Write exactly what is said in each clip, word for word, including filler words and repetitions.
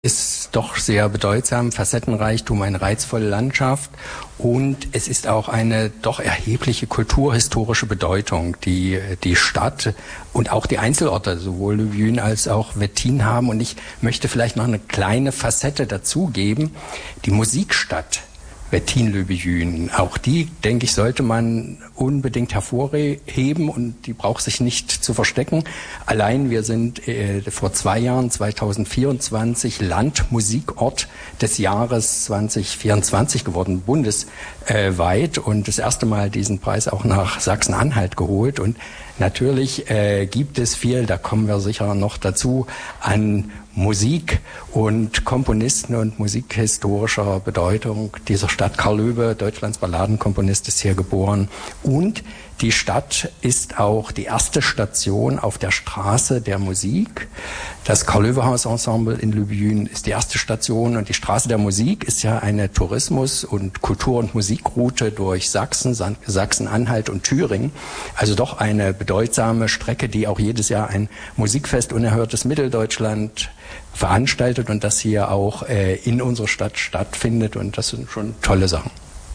ist doch sehr bedeutsam, Facettenreichtum, eine reizvolle Landschaft und es ist auch eine doch erhebliche kulturhistorische Bedeutung, die die Stadt und auch die Einzelorte, sowohl Le Vieux als auch Wettin haben. Und ich möchte vielleicht noch eine kleine Facette dazugeben, die Musikstadt Wettin-Le-Vieux. Auch die, denke ich, sollte man unbedingt hervorheben und die braucht sich nicht zu verstecken. Allein wir sind äh, vor zwei Jahren, zwanzig vierundzwanzig, Landmusikort des Jahres zwanzig vierundzwanzig geworden, bundesweit und das erste Mal diesen Preis auch nach Sachsen-Anhalt geholt. Und natürlich äh, gibt es viel, da kommen wir sicher noch dazu, an Musik und Komponisten und musikhistorischer Bedeutung dieser Stadt. Karl Löwe, Deutschlands Balladenkomponist, ist hier geboren. Und die Stadt ist auch die erste Station auf der Straße der Musik. Das Karl-Löwe-Haus-Ensemble in Le Vieux ist die erste Station und die Straße der Musik ist ja eine Tourismus- und Kultur- und Musikroute durch Sachsen, Sachsen-Anhalt und Thüringen. Also doch eine bedeutsame Strecke, die auch jedes Jahr ein Musikfest Unerhörtes Mitteldeutschland veranstaltet und das hier auch äh, in unserer Stadt stattfindet und das sind schon tolle Sachen.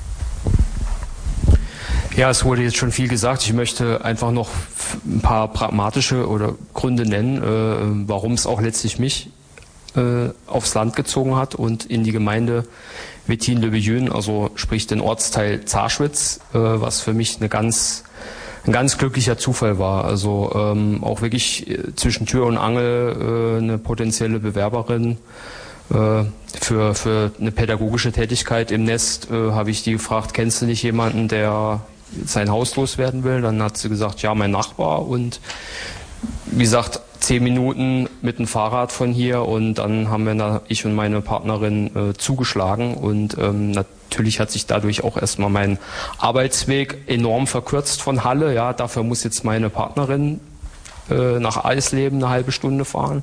Ja, es wurde jetzt schon viel gesagt. Ich möchte einfach noch ein paar pragmatische oder Gründe nennen, äh, warum es auch letztlich mich äh, aufs Land gezogen hat und in die Gemeinde Wettin-Le-Vieux, also sprich den Ortsteil Zarschwitz, äh, was für mich eine ganz ein ganz glücklicher Zufall war. Also ähm, auch wirklich zwischen Tür und Angel äh, eine potenzielle Bewerberin äh, für für eine pädagogische Tätigkeit im Nest. Äh, habe ich die gefragt, kennst du nicht jemanden, der sein Haus loswerden will? Dann hat sie gesagt, ja, mein Nachbar. Und wie gesagt, zehn Minuten mit dem Fahrrad von hier und dann haben wir da, ich und meine Partnerin äh, zugeschlagen und ähm, natürlich hat sich dadurch auch erstmal mein Arbeitsweg enorm verkürzt von Halle. Ja, dafür muss jetzt meine Partnerin äh, nach Eisleben eine halbe Stunde fahren.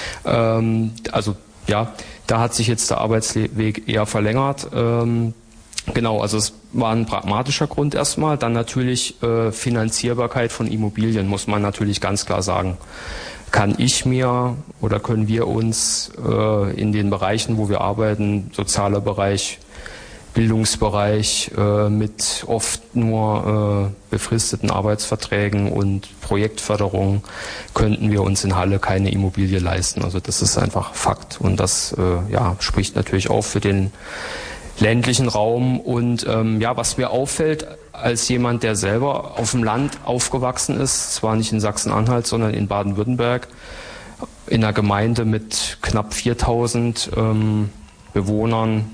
Ähm, also ja, da hat sich jetzt der Arbeitsweg eher verlängert. Ähm, Genau, also es war ein pragmatischer Grund erstmal. Dann natürlich äh, Finanzierbarkeit von Immobilien, muss man natürlich ganz klar sagen. Kann ich mir oder können wir uns äh, in den Bereichen, wo wir arbeiten, sozialer Bereich, Bildungsbereich, äh, mit oft nur äh, befristeten Arbeitsverträgen und Projektförderung, könnten wir uns in Halle keine Immobilie leisten. Also das ist einfach Fakt und das äh, ja, spricht natürlich auch für den ländlichen Raum und ähm, ja, was mir auffällt, als jemand, der selber auf dem Land aufgewachsen ist, zwar nicht in Sachsen-Anhalt, sondern in Baden-Württemberg, in einer Gemeinde mit knapp viertausend ähm, Bewohnern,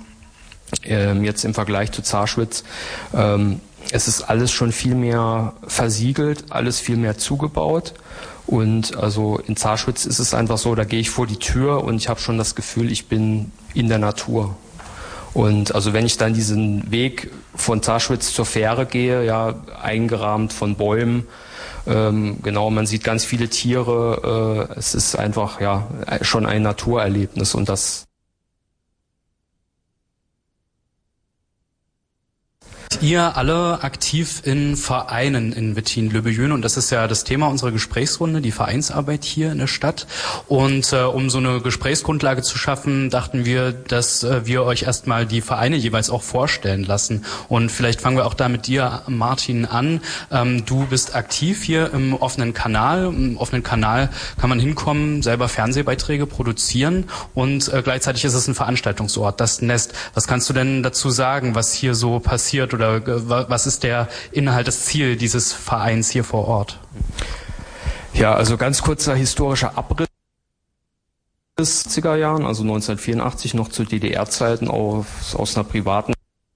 ähm, jetzt im Vergleich zu Zarschwitz, ähm, es ist alles schon viel mehr versiegelt, alles viel mehr zugebaut. Und also in Zarschwitz ist es einfach so, da gehe ich vor die Tür und ich habe schon das Gefühl, ich bin in der Natur. Und also wenn ich dann diesen Weg von Zarschwitz zur Fähre gehe, ja, eingerahmt von Bäumen, ähm, genau, man sieht ganz viele Tiere, äh, es ist einfach ja schon ein Naturerlebnis und das Ihr alle aktiv in Vereinen in Wettin-Le-Vieux und das ist ja das Thema unserer Gesprächsrunde, die Vereinsarbeit hier in der Stadt. Und äh, um so eine Gesprächsgrundlage zu schaffen, dachten wir, dass äh, wir euch erstmal die Vereine jeweils auch vorstellen lassen. Und vielleicht fangen wir auch da mit dir, Martin, an. Ähm, du bist aktiv hier im offenen Kanal. Im offenen Kanal kann man hinkommen, selber Fernsehbeiträge produzieren und äh, gleichzeitig ist es ein Veranstaltungsort, das Nest. Was kannst du denn dazu sagen, was hier so passiert oder was ist der Inhalt, das Ziel dieses Vereins hier vor Ort? Ja, also ganz kurzer historischer Abriss des siebziger Jahren, also neunzehnhundertvierundachtzig noch zu D D R-Zeiten aus, aus einer privaten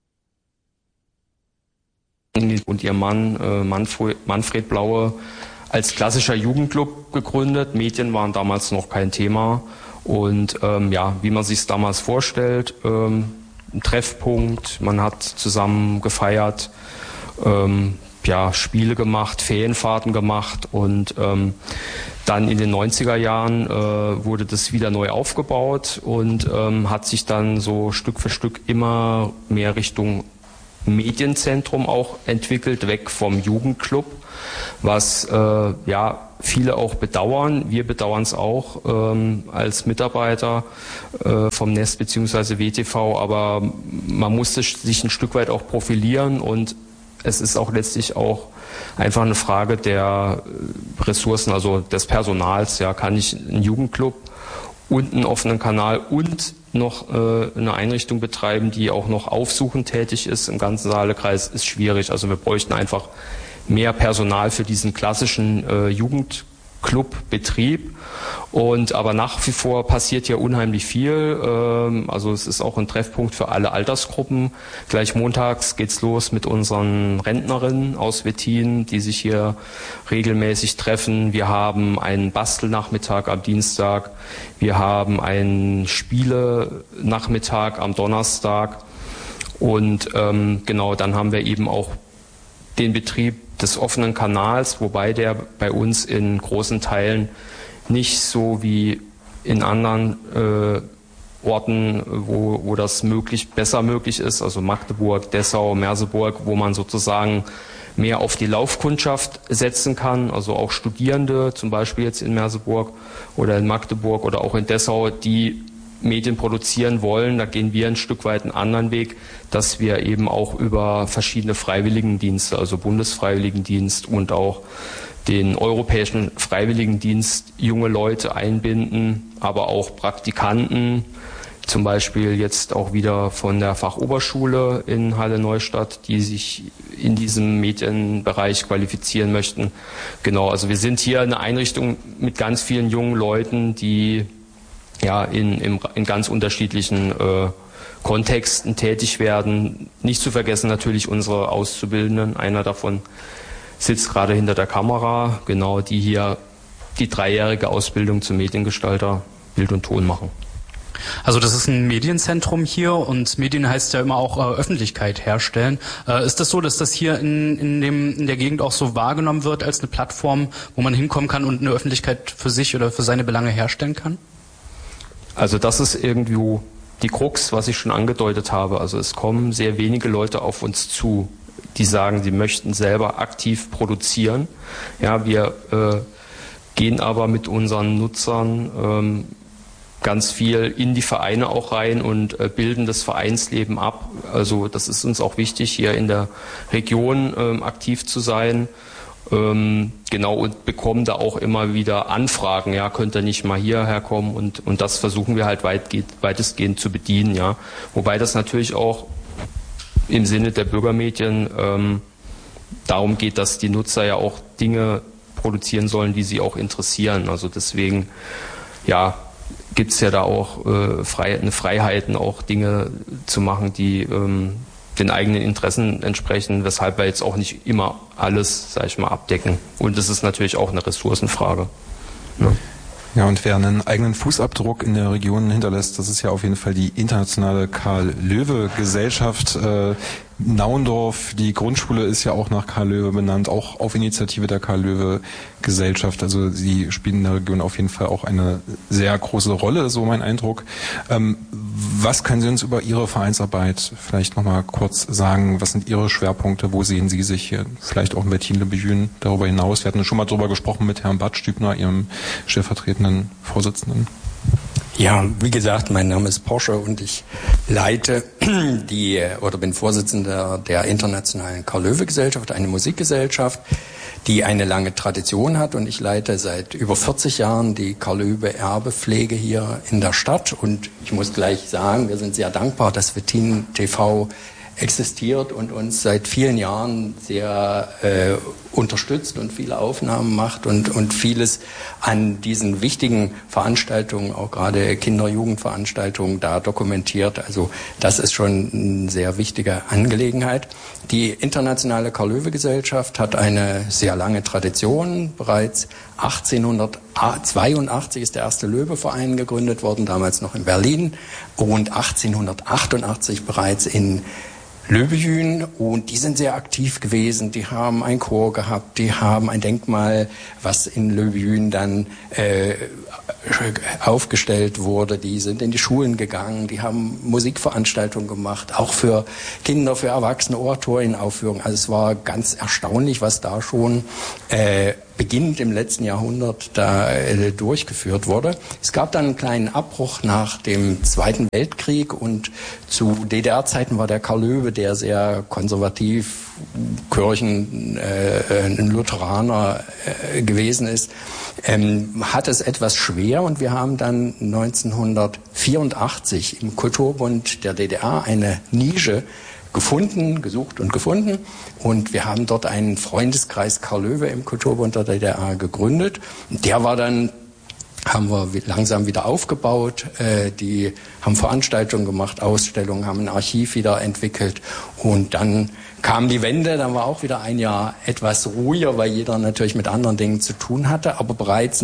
und ihr Mann äh, Manfred, Manfred Blaue als klassischer Jugendclub gegründet. Medien waren damals noch kein Thema und ähm, ja, wie man sich es damals vorstellt, ähm, ein Treffpunkt, man hat zusammen gefeiert, ähm, ja, Spiele gemacht, Ferienfahrten gemacht und ähm, dann in den neunziger Jahren äh, wurde das wieder neu aufgebaut und ähm, hat sich dann so Stück für Stück immer mehr Richtung Medienzentrum auch entwickelt, weg vom Jugendclub, was äh, ja viele auch bedauern. Wir bedauern es auch ähm, als Mitarbeiter äh, vom Nest bzw. W T V, aber man musste sich ein Stück weit auch profilieren und es ist auch letztlich auch einfach eine Frage der Ressourcen, also des Personals. Ja, kann ich einen Jugendclub und einen offenen Kanal und noch äh, eine Einrichtung betreiben, die auch noch aufsuchend tätig ist im ganzen Saalekreis, ist schwierig. Also wir bräuchten einfach mehr Personal für diesen klassischen äh, Jugendclub-Betrieb. Und aber nach wie vor passiert ja unheimlich viel. Ähm, also es ist auch ein Treffpunkt für alle Altersgruppen. Gleich montags geht's los mit unseren Rentnerinnen aus Wettin, die sich hier regelmäßig treffen. Wir haben einen Bastelnachmittag am Dienstag. Wir haben einen Spielenachmittag am Donnerstag. Und ähm, genau, dann haben wir eben auch den Betrieb des offenen Kanals, wobei der bei uns in großen Teilen nicht so wie in anderen äh, Orten, wo, wo das möglich, besser möglich ist, also Magdeburg, Dessau, Merseburg, wo man sozusagen mehr auf die Laufkundschaft setzen kann, also auch Studierende, zum Beispiel jetzt in Merseburg oder in Magdeburg oder auch in Dessau, die Medien produzieren wollen. Da gehen wir ein Stück weit einen anderen Weg, dass wir eben auch über verschiedene Freiwilligendienste, also Bundesfreiwilligendienst und auch den Europäischen Freiwilligendienst junge Leute einbinden, aber auch Praktikanten, zum Beispiel jetzt auch wieder von der Fachoberschule in Halle-Neustadt, die sich in diesem Medienbereich qualifizieren möchten. Genau, also wir sind hier eine Einrichtung mit ganz vielen jungen Leuten, die ja in, in, in ganz unterschiedlichen äh, Kontexten tätig werden. Nicht zu vergessen natürlich unsere Auszubildenden. Einer davon sitzt gerade hinter der Kamera, genau, die hier die dreijährige Ausbildung zum Mediengestalter Bild und Ton machen. Also das ist ein Medienzentrum hier und Medien heißt ja immer auch äh, Öffentlichkeit herstellen. Äh, ist das so, dass das hier in, in, dem, in der Gegend auch so wahrgenommen wird als eine Plattform, wo man hinkommen kann und eine Öffentlichkeit für sich oder für seine Belange herstellen kann? Also das ist irgendwie die Krux, was ich schon angedeutet habe. Also es kommen sehr wenige Leute auf uns zu, die sagen, sie möchten selber aktiv produzieren. Ja, wir äh, gehen aber mit unseren Nutzern ähm, ganz viel in die Vereine auch rein und äh, bilden das Vereinsleben ab. Also das ist uns auch wichtig, hier in der Region ähm, aktiv zu sein. Ähm, genau, und bekommen da auch immer wieder Anfragen, ja, könnt ihr nicht mal hierher kommen, und, und das versuchen wir halt weitgehend, weitestgehend zu bedienen, ja. Wobei das natürlich auch im Sinne der Bürgermedien ähm, darum geht, dass die Nutzer ja auch Dinge produzieren sollen, die sie auch interessieren. Also deswegen, ja, gibt es ja da auch äh, frei, eine Freiheiten, auch Dinge zu machen, die ähm, den eigenen Interessen entsprechen, weshalb wir jetzt auch nicht immer alles, sag ich mal, abdecken. Und das ist natürlich auch eine Ressourcenfrage. Ja. Ja, und wer einen eigenen Fußabdruck in der Region hinterlässt, das ist ja auf jeden Fall die internationale Karl-Löwe-Gesellschaft. Äh, Naundorf, die Grundschule ist ja auch nach Karl Löwe benannt, auch auf Initiative der Karl-Löwe-Gesellschaft. Also sie spielen in der Region auf jeden Fall auch eine sehr große Rolle, so mein Eindruck. Ähm, was können Sie uns über Ihre Vereinsarbeit vielleicht nochmal kurz sagen? Was sind Ihre Schwerpunkte? Wo sehen Sie sich hier vielleicht auch in Wettin-Le darüber hinaus? Wir hatten schon mal darüber gesprochen mit Herrn Badstübner, Ihrem stellvertretenden Vorsitzenden. Ja, wie gesagt, mein Name ist Porsche und ich leite die oder bin Vorsitzender der Internationalen Karl-Löwe-Gesellschaft, eine Musikgesellschaft, die eine lange Tradition hat, und ich leite seit über vierzig Jahren die Karl-Löwe-Erbepflege hier in der Stadt. Und ich muss gleich sagen, wir sind sehr dankbar, dass Wettin T V existiert und uns seit vielen Jahren sehr äh, unterstützt und viele Aufnahmen macht und, und vieles an diesen wichtigen Veranstaltungen, auch gerade Kinder-Jugendveranstaltungen, da dokumentiert. Also das ist schon eine sehr wichtige Angelegenheit. Die internationale Karl-Löwe-Gesellschaft hat eine sehr lange Tradition. Bereits achtzehnhundertzweiundachtzig ist der erste Löwe-Verein gegründet worden, damals noch in Berlin, und achtzehnhundertachtundachtzig bereits in Löbejün, und die sind sehr aktiv gewesen. Die haben ein Chor gehabt, die haben ein Denkmal, was in Löbejün dann äh, aufgestellt wurde. Die sind in die Schulen gegangen, die haben Musikveranstaltungen gemacht, auch für Kinder, für Erwachsene, Oratorienaufführungen. Also es war ganz erstaunlich, was da schon äh, beginnend im letzten Jahrhundert da äh, durchgeführt wurde. Es gab dann einen kleinen Abbruch nach dem Zweiten Weltkrieg und zu D D R-Zeiten war der Karl Löwe, der sehr konservativ, Kirchen, äh, ein Lutheraner äh, gewesen ist, ähm, hat es etwas schwer und wir haben dann neunzehnhundertvierundachtzig im Kulturbund der D D R eine Nische gefunden, gesucht und gefunden und wir haben dort einen Freundeskreis Karl Löwe im Kulturbund der D D R gegründet. Der war dann, haben wir langsam wieder aufgebaut, äh, die haben Veranstaltungen gemacht, Ausstellungen, haben ein Archiv wieder entwickelt und dann kam die Wende, dann war auch wieder ein Jahr etwas ruhiger, weil jeder natürlich mit anderen Dingen zu tun hatte, aber bereits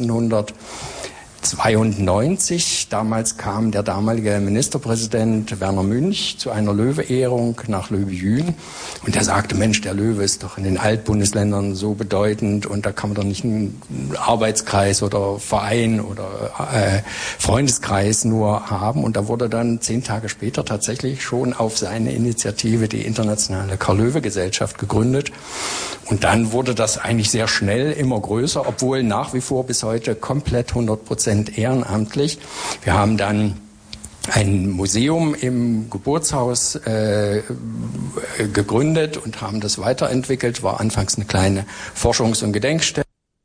neunzehnhundertzweiundneunzig, damals kam der damalige Ministerpräsident Werner Münch zu einer Löwe-Ehrung nach Löbejün und der sagte, Mensch, der Löwe ist doch in den Altbundesländern so bedeutend und da kann man doch nicht einen Arbeitskreis oder Verein oder äh, Freundeskreis nur haben und da wurde dann zehn Tage später tatsächlich schon auf seine Initiative die internationale Karl-Löwe-Gesellschaft gegründet und dann wurde das eigentlich sehr schnell immer größer, obwohl nach wie vor bis heute komplett hundert Prozent ehrenamtlich. Wir haben dann ein Museum im Geburtshaus äh, gegründet und haben das weiterentwickelt. War anfangs eine kleine Forschungs- und Gedenkstätte.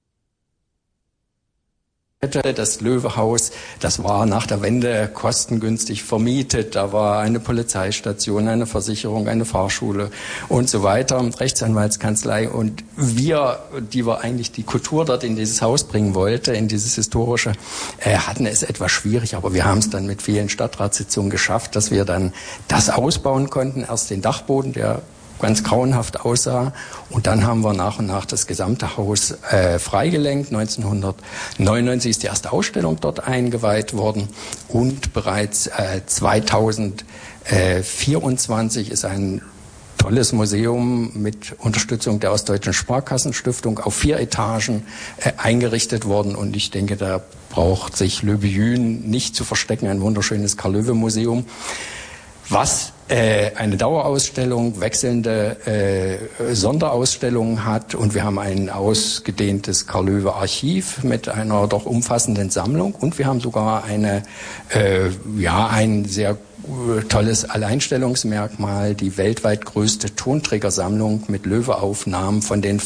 Das Löwehaus, das war nach der Wende kostengünstig vermietet. Da war eine Polizeistation, eine Versicherung, eine Fahrschule und so weiter, Rechtsanwaltskanzlei. Und wir, die wir eigentlich die Kultur dort in dieses Haus bringen wollten, in dieses historische, äh, hatten es etwas schwierig. Aber wir haben es dann mit vielen Stadtratssitzungen geschafft, dass wir dann das ausbauen konnten. Erst den Dachboden, der ganz grauenhaft aussah. Und dann haben wir nach und nach das gesamte Haus äh, freigelenkt. neunzehnhundertneunundneunzig ist die erste Ausstellung dort eingeweiht worden. Und bereits äh, zweitausendvierundzwanzig ist ein tolles Museum mit Unterstützung der Ostdeutschen Sparkassenstiftung auf vier Etagen äh, eingerichtet worden. Und ich denke, da braucht sich Löbejün nicht zu verstecken. Ein wunderschönes Karl-Löwe-Museum. Was äh, eine Dauerausstellung, wechselnde äh, Sonderausstellungen hat und wir haben ein ausgedehntes Karl-Löwe-Archiv mit einer doch umfassenden Sammlung und wir haben sogar eine, äh, ja, ein sehr tolles Alleinstellungsmerkmal, die weltweit größte Tonträgersammlung mit Löwe-Aufnahmen von den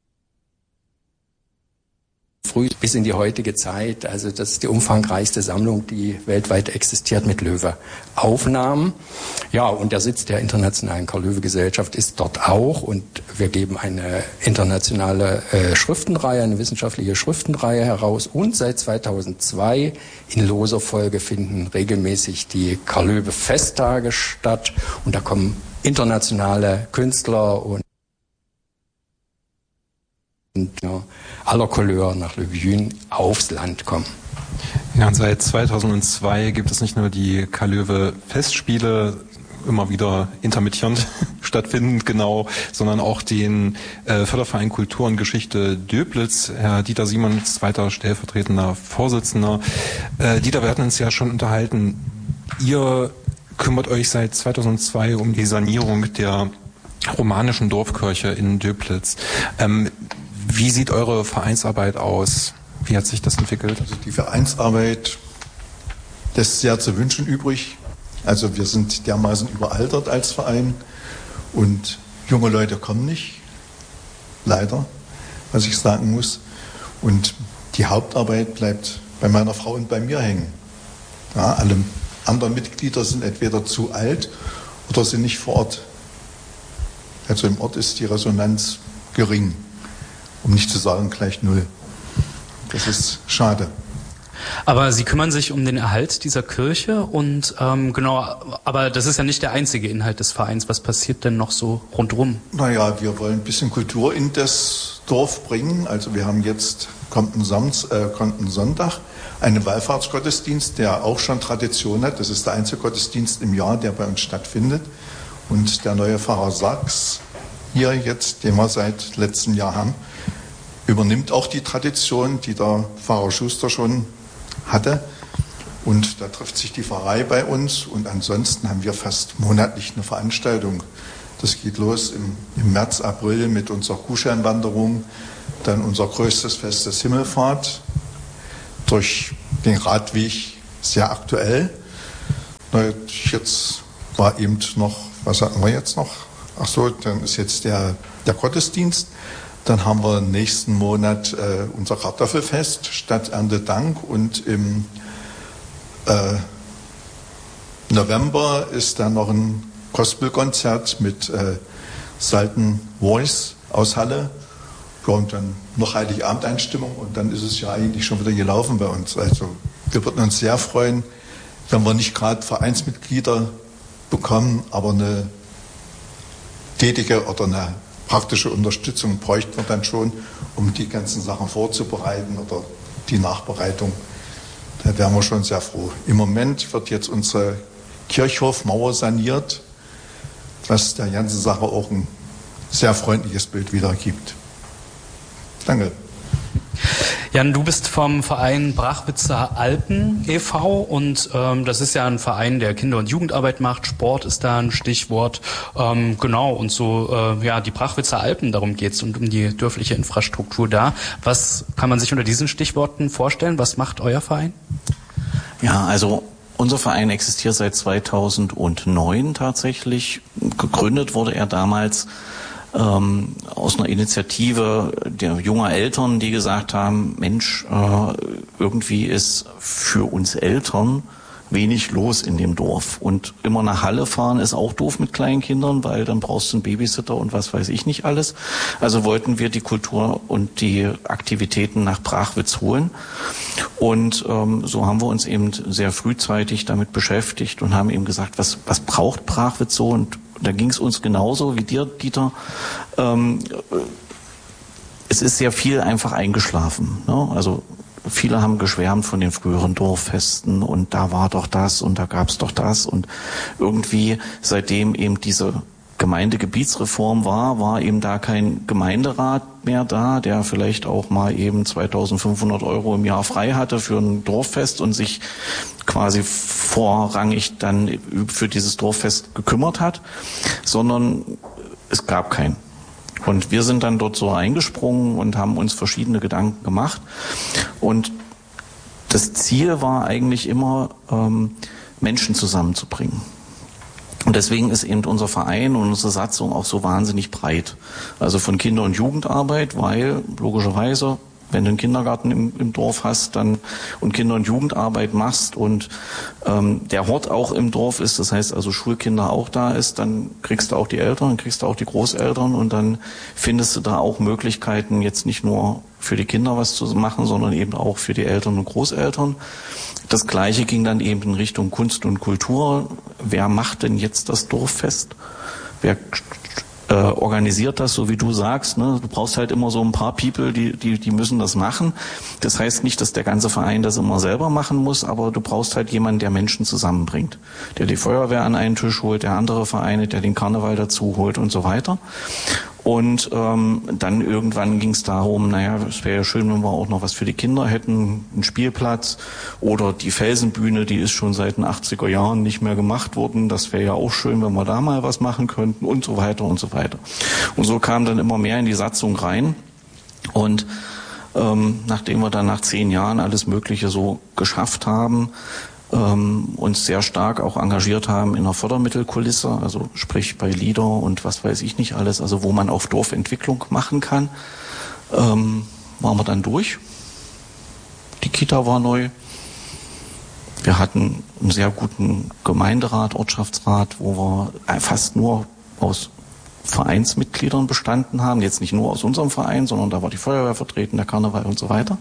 früh bis in die heutige Zeit. Also das ist die umfangreichste Sammlung, die weltweit existiert mit Löwe-Aufnahmen. Ja, und der Sitz der Internationalen Karl-Löwe-Gesellschaft ist dort auch und wir geben eine internationale äh, Schriftenreihe, eine wissenschaftliche Schriftenreihe heraus und seit zweitausendzwei in loser Folge finden regelmäßig die Karl-Löwe-Festtage statt und da kommen internationale Künstler und Ja, aller Couleur nach Löbejün aufs Land kommen. Ja, und seit zweitausendzwei gibt es nicht nur die Karl-Löwe-Festspiele, immer wieder intermittierend stattfindend genau, sondern auch den äh, Förderverein Kultur und Geschichte Döblitz. Herr Dieter Simon, zweiter stellvertretender Vorsitzender. Äh, Dieter, wir hatten uns ja schon unterhalten. Ihr kümmert euch seit zweitausendzwei um die Sanierung der romanischen Dorfkirche in Döblitz. Ähm, Wie sieht eure Vereinsarbeit aus? Wie hat sich das entwickelt? Also die Vereinsarbeit lässt sehr zu wünschen übrig. Also wir sind dermaßen überaltert als Verein und junge Leute kommen nicht, leider, was ich sagen muss. Und die Hauptarbeit bleibt bei meiner Frau und bei mir hängen. Ja, alle anderen Mitglieder sind entweder zu alt oder sind nicht vor Ort. Also im Ort ist die Resonanz gering. Um nicht zu sagen, gleich null. Das ist schade. Aber Sie kümmern sich um den Erhalt dieser Kirche und ähm, genau, aber das ist ja nicht der einzige Inhalt des Vereins. Was passiert denn noch so rundherum? Naja, wir wollen ein bisschen Kultur in das Dorf bringen. Also wir haben jetzt, kommt ein, Samst, äh, kommt ein Sonntag, einen Wallfahrtsgottesdienst, der auch schon Tradition hat. Das ist der einzige Gottesdienst im Jahr, der bei uns stattfindet. Und der neue Pfarrer Sachs, hier jetzt, den wir seit letztem Jahr haben, übernimmt auch die Tradition, die der Pfarrer Schuster schon hatte. Und da trifft sich die Pfarrei bei uns und ansonsten haben wir fast monatlich eine Veranstaltung. Das geht los im, im März, April mit unserer Kuhscheinwanderung, dann unser größtes Fest des Himmelfahrt, durch den Radweg sehr aktuell. Jetzt war eben noch, was hatten wir jetzt noch? Ach so, dann ist jetzt der, der Gottesdienst. Dann haben wir nächsten Monat äh, unser Kartoffelfest, Stadterntedank, und im äh, November ist dann noch ein Gospelkonzert mit äh, Salten Voice aus Halle. Ja, und dann noch Heiligabend-Einstimmung und dann ist es ja eigentlich schon wieder gelaufen bei uns. Also wir würden uns sehr freuen, wenn wir nicht gerade Vereinsmitglieder bekommen, aber eine tätige oder eine praktische Unterstützung bräuchten wir dann schon, um die ganzen Sachen vorzubereiten oder die Nachbereitung. Da wären wir schon sehr froh. Im Moment wird jetzt unsere Kirchhofmauer saniert, was der ganzen Sache auch ein sehr freundliches Bild wiedergibt. Danke. Jan, du bist vom Verein Brachwitzer Alpen e V und ähm, das ist ja ein Verein, der Kinder- und Jugendarbeit macht. Sport ist da ein Stichwort. Ähm, genau, und so äh, ja die Brachwitzer Alpen, darum geht's und um die dörfliche Infrastruktur da. Was kann man sich unter diesen Stichworten vorstellen? Was macht euer Verein? Ja, also unser Verein existiert seit zweitausendneun tatsächlich. Gegründet wurde er damals ähm, aus einer Initiative der junger Eltern, die gesagt haben, Mensch, äh, irgendwie ist für uns Eltern wenig los in dem Dorf. Und immer nach Halle fahren ist auch doof mit kleinen Kindern, weil dann brauchst du einen Babysitter und was weiß ich nicht alles. Also wollten wir die Kultur und die Aktivitäten nach Brachwitz holen. Und ähm, so haben wir uns eben sehr frühzeitig damit beschäftigt und haben eben gesagt, was, was braucht Brachwitz so? Und da ging es uns genauso wie dir, Dieter. Ähm, es ist sehr viel einfach eingeschlafen, ne? Also viele haben geschwärmt von den früheren Dorffesten und da war doch das und da gab's doch das und irgendwie seitdem eben diese Gemeindegebietsreform war, war eben da kein Gemeinderat mehr da, der vielleicht auch mal eben zweitausendfünfhundert Euro im Jahr frei hatte für ein Dorffest und sich quasi vorrangig dann für dieses Dorffest gekümmert hat, sondern es gab keinen. Und wir sind dann dort so eingesprungen und haben uns verschiedene Gedanken gemacht. Und das Ziel war eigentlich immer, ähm, Menschen zusammenzubringen. Und deswegen ist eben unser Verein und unsere Satzung auch so wahnsinnig breit. Also von Kinder- und Jugendarbeit, weil logischerweise, wenn du einen Kindergarten im, im Dorf hast dann und Kinder- und Jugendarbeit machst und ähm, der Hort auch im Dorf ist, das heißt also Schulkinder auch da ist, dann kriegst du auch die Eltern, dann kriegst du auch die Großeltern und dann findest du da auch Möglichkeiten, jetzt nicht nur für die Kinder was zu machen, sondern eben auch für die Eltern und Großeltern. Das Gleiche ging dann eben in Richtung Kunst und Kultur. Wer macht denn jetzt das Dorffest? Wer Äh, organisiert das, so wie du sagst, ne? Du brauchst halt immer so ein paar People, die, die, die müssen das machen. Das heißt nicht, dass der ganze Verein das immer selber machen muss, aber du brauchst halt jemanden, der Menschen zusammenbringt. Der die Feuerwehr an einen Tisch holt, der andere Vereine, der den Karneval dazu holt und so weiter. Und ähm, dann irgendwann ging es darum, naja, es wäre ja schön, wenn wir auch noch was für die Kinder hätten, einen Spielplatz oder die Felsenbühne, die ist schon seit den achtziger Jahren nicht mehr gemacht worden. Das wäre ja auch schön, wenn wir da mal was machen könnten und so weiter und so weiter. Und so kam dann immer mehr in die Satzung rein. Und ähm, nachdem wir dann nach zehn Jahren alles Mögliche so geschafft haben, Ähm, uns sehr stark auch engagiert haben in der Fördermittelkulisse, also sprich bei LEADER und was weiß ich nicht alles, also wo man auf Dorfentwicklung machen kann, ähm, waren wir dann durch. Die Kita war neu. Wir hatten einen sehr guten Gemeinderat, Ortschaftsrat, wo wir fast nur aus Vereinsmitgliedern bestanden haben, jetzt nicht nur aus unserem Verein, sondern da war die Feuerwehr vertreten, der Karneval und so weiter.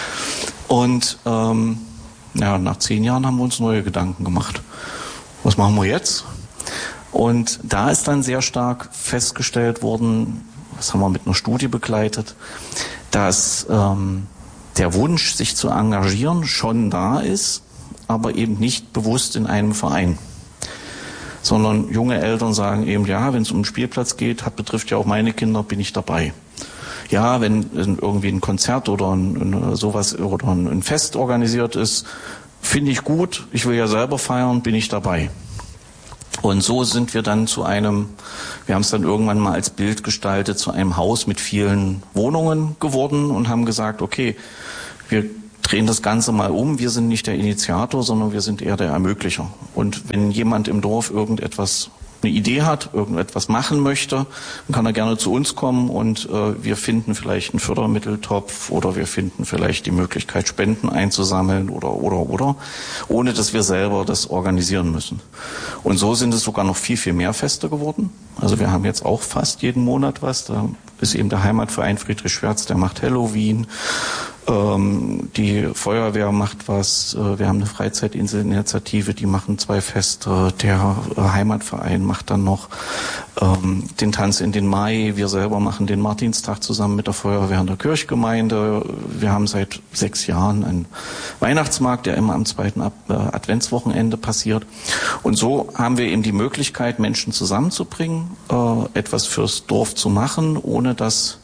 Und ähm, ja, nach zehn Jahren haben wir uns neue Gedanken gemacht. Was machen wir jetzt? Und da ist dann sehr stark festgestellt worden, das haben wir mit einer Studie begleitet, dass ähm, der Wunsch, sich zu engagieren, schon da ist, aber eben nicht bewusst in einem Verein. Sondern junge Eltern sagen eben, ja, wenn es um einen Spielplatz geht, hat, betrifft ja auch meine Kinder, bin ich dabei. Ja, wenn irgendwie ein Konzert oder ein, ein, sowas oder ein Fest organisiert ist, finde ich gut, ich will ja selber feiern, bin ich dabei. Und so sind wir dann zu einem, wir haben es dann irgendwann mal als Bild gestaltet, zu einem Haus mit vielen Wohnungen geworden und haben gesagt, okay, wir drehen das Ganze mal um. Wir sind nicht der Initiator, sondern wir sind eher der Ermöglicher. Und wenn jemand im Dorf irgendetwas, eine Idee hat, irgendetwas machen möchte, dann kann er gerne zu uns kommen und äh, wir finden vielleicht einen Fördermitteltopf oder wir finden vielleicht die Möglichkeit, Spenden einzusammeln oder, oder, oder, ohne dass wir selber das organisieren müssen. Und so sind es sogar noch viel, viel mehr Feste geworden. Also wir haben jetzt auch fast jeden Monat was. Da ist eben der Heimatverein Friedrich Schwertz, der macht Halloween. Ähm, die Feuerwehr macht was, äh, wir haben eine Freizeitinselinitiative, die machen zwei Feste, der äh, Heimatverein macht dann noch ähm, den Tanz in den Mai, wir selber machen den Martinstag zusammen mit der Feuerwehr in der Kirchgemeinde, wir haben seit sechs Jahren einen Weihnachtsmarkt, der immer am zweiten Ab- äh, Adventswochenende passiert und so haben wir eben die Möglichkeit, Menschen zusammenzubringen, äh, etwas fürs Dorf zu machen, ohne dass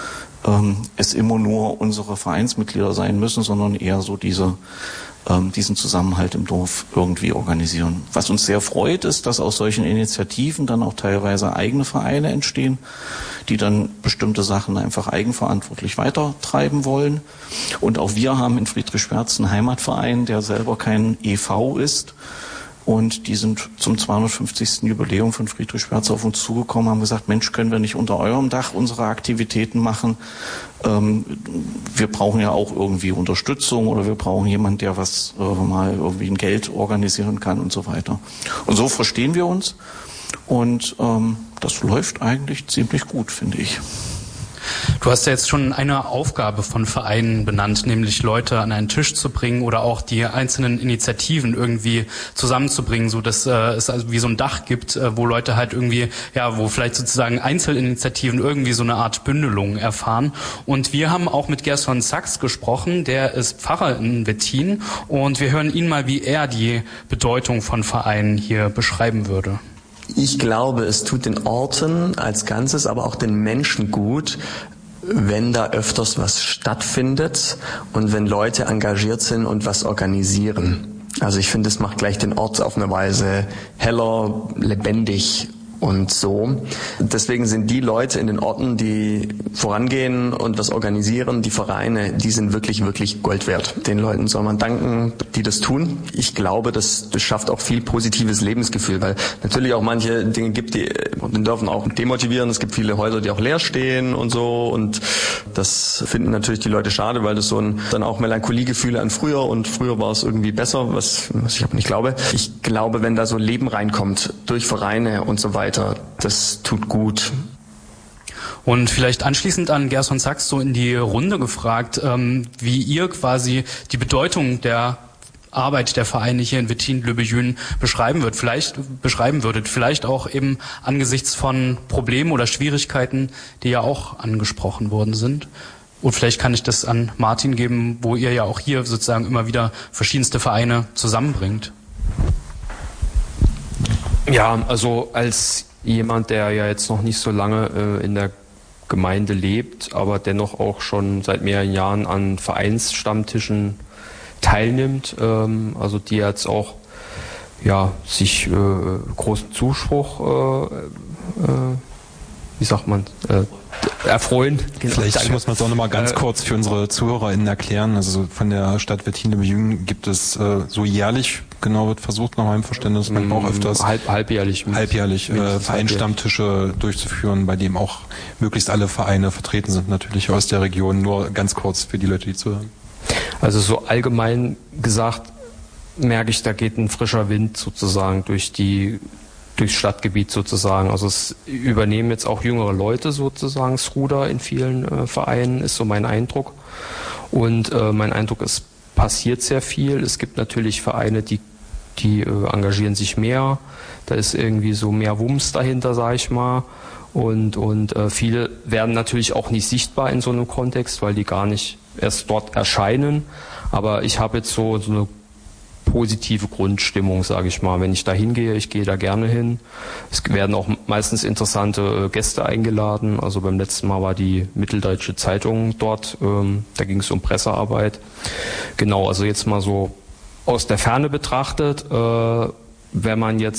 es immer nur unsere Vereinsmitglieder sein müssen, sondern eher so diese, ähm, diesen Zusammenhalt im Dorf irgendwie organisieren. Was uns sehr freut, ist, dass aus solchen Initiativen dann auch teilweise eigene Vereine entstehen, die dann bestimmte Sachen einfach eigenverantwortlich weitertreiben wollen. Und auch wir haben in Friedrich Schwertz einen Heimatverein, der selber kein E V ist. Und die sind zum zweihundertfünfzigsten Jubiläum von Friedrich Schwertz auf uns zugekommen, haben gesagt, Mensch, können wir nicht unter eurem Dach unsere Aktivitäten machen? Ähm, wir brauchen ja auch irgendwie Unterstützung oder wir brauchen jemanden, der was äh, mal irgendwie ein Geld organisieren kann und so weiter. Und so verstehen wir uns und ähm, das läuft eigentlich ziemlich gut, finde ich. Du hast ja jetzt schon eine Aufgabe von Vereinen benannt, nämlich Leute an einen Tisch zu bringen oder auch die einzelnen Initiativen irgendwie zusammenzubringen, so dass äh, es also wie so ein Dach gibt, äh, wo Leute halt irgendwie, ja, wo vielleicht sozusagen Einzelinitiativen irgendwie so eine Art Bündelung erfahren. Und wir haben auch mit Gerson Sachs gesprochen, der ist Pfarrer in Wettin und wir hören ihn mal, wie er die Bedeutung von Vereinen hier beschreiben würde. Ich glaube, es tut den Orten als Ganzes, aber auch den Menschen gut, wenn da öfters was stattfindet und wenn Leute engagiert sind und was organisieren. Also ich finde, es macht gleich den Ort auf eine Weise heller, lebendig und so. Deswegen sind die Leute in den Orten, die vorangehen und was organisieren, die Vereine, die sind wirklich, wirklich Gold wert. Den Leuten soll man danken, die das tun. Ich glaube, das, das schafft auch viel positives Lebensgefühl, weil natürlich auch manche Dinge gibt, die den dürfen auch demotivieren. Es gibt viele Häuser, die auch leer stehen und so und das finden natürlich die Leute schade, weil das so ein dann auch Melancholiegefühle an früher und früher war es irgendwie besser, was, was ich aber nicht glaube. Ich glaube, wenn da so Leben reinkommt durch Vereine und so weiter, das tut gut. Und vielleicht anschließend an Gerson Sachs so in die Runde gefragt, ähm, wie ihr quasi die Bedeutung der Arbeit der Vereine hier in Wettin-Löbejün beschreiben wird, vielleicht beschreiben würdet, vielleicht auch eben angesichts von Problemen oder Schwierigkeiten, die ja auch angesprochen worden sind. Und vielleicht kann ich das an Martin geben, wo ihr ja auch hier sozusagen immer wieder verschiedenste Vereine zusammenbringt. Ja, also als jemand, der ja jetzt noch nicht so lange äh, in der Gemeinde lebt, aber dennoch auch schon seit mehreren Jahren an Vereinsstammtischen teilnimmt, ähm, also die jetzt auch ja sich äh, großen Zuspruch, äh, äh, wie sagt man, äh, erfreuen. Vielleicht Danke. muss man es auch nochmal ganz äh, kurz für unsere ZuhörerInnen erklären. Also von der Stadt Wettin-Löbejün gibt es äh, so jährlich, genau wird versucht, nach meinem Verständnis, manchmal auch öfters halb, halbjährlich, halbjährlich äh, Vereinsstammtische durchzuführen, bei dem auch möglichst alle Vereine vertreten sind, natürlich aus der Region. Nur ganz kurz für die Leute, die zuhören. Also so allgemein gesagt merke ich, da geht ein frischer Wind sozusagen durch die durchs Stadtgebiet sozusagen. Also es übernehmen jetzt auch jüngere Leute sozusagen das Ruder in vielen äh, Vereinen, ist so mein Eindruck. Und äh, mein Eindruck ist, passiert sehr viel. Es gibt natürlich Vereine, die, die äh, engagieren sich mehr. Da ist irgendwie so mehr Wumms dahinter, sag ich mal. Und, und äh, viele werden natürlich auch nicht sichtbar in so einem Kontext, weil die gar nicht erst dort erscheinen. Aber ich habe jetzt so, so eine positive Grundstimmung, sage ich mal. Wenn ich da hingehe, ich gehe da gerne hin. Es werden auch meistens interessante Gäste eingeladen. Also beim letzten Mal war die Mitteldeutsche Zeitung dort. Ähm, da ging es um Pressearbeit. Genau, also jetzt mal so aus der Ferne betrachtet, äh, wenn man jetzt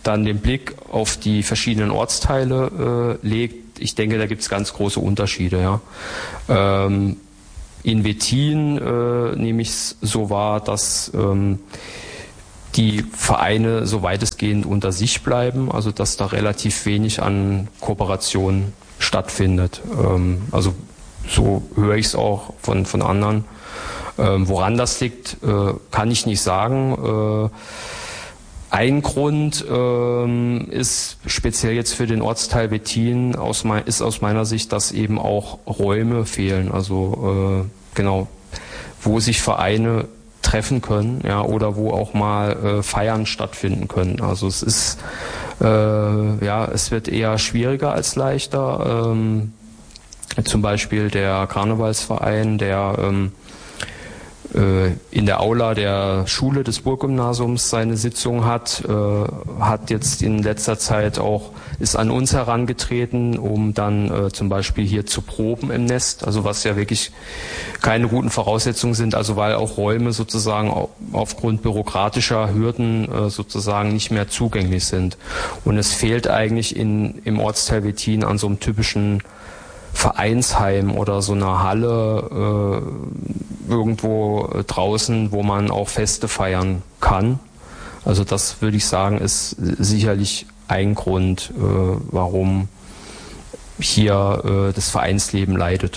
dann den Blick auf die verschiedenen Ortsteile äh, legt, ich denke, da gibt es ganz große Unterschiede. Ja. Ähm, in Wettin äh, nehme ich es so wahr, dass ähm, die Vereine so weitestgehend unter sich bleiben, also dass da relativ wenig an Kooperation stattfindet. Ähm, also so höre ich es auch von, von anderen. Ähm, woran das liegt, äh, kann ich nicht sagen. Äh, ein Grund ähm, ist speziell jetzt für den Ortsteil Wettin aus mein, ist aus meiner Sicht, dass eben auch Räume fehlen. Also äh, genau, wo sich Vereine treffen können, ja, oder wo auch mal äh, Feiern stattfinden können. Also es ist äh, ja, es wird eher schwieriger als leichter. Ähm, zum Beispiel der Karnevalsverein, der ähm, in der Aula der Schule des Burggymnasiums seine Sitzung hat, äh, hat jetzt in letzter Zeit auch, ist an uns herangetreten, um dann äh, zum Beispiel hier zu proben im Nest, also was ja wirklich keine guten Voraussetzungen sind, also weil auch Räume sozusagen aufgrund bürokratischer Hürden äh, sozusagen nicht mehr zugänglich sind. Und es fehlt eigentlich in, im Ortsteil Wettin an so einem typischen Vereinsheim oder so einer Halle äh, irgendwo draußen, wo man auch Feste feiern kann. Also das würde ich sagen, ist sicherlich ein Grund, äh, warum hier äh, das Vereinsleben leidet.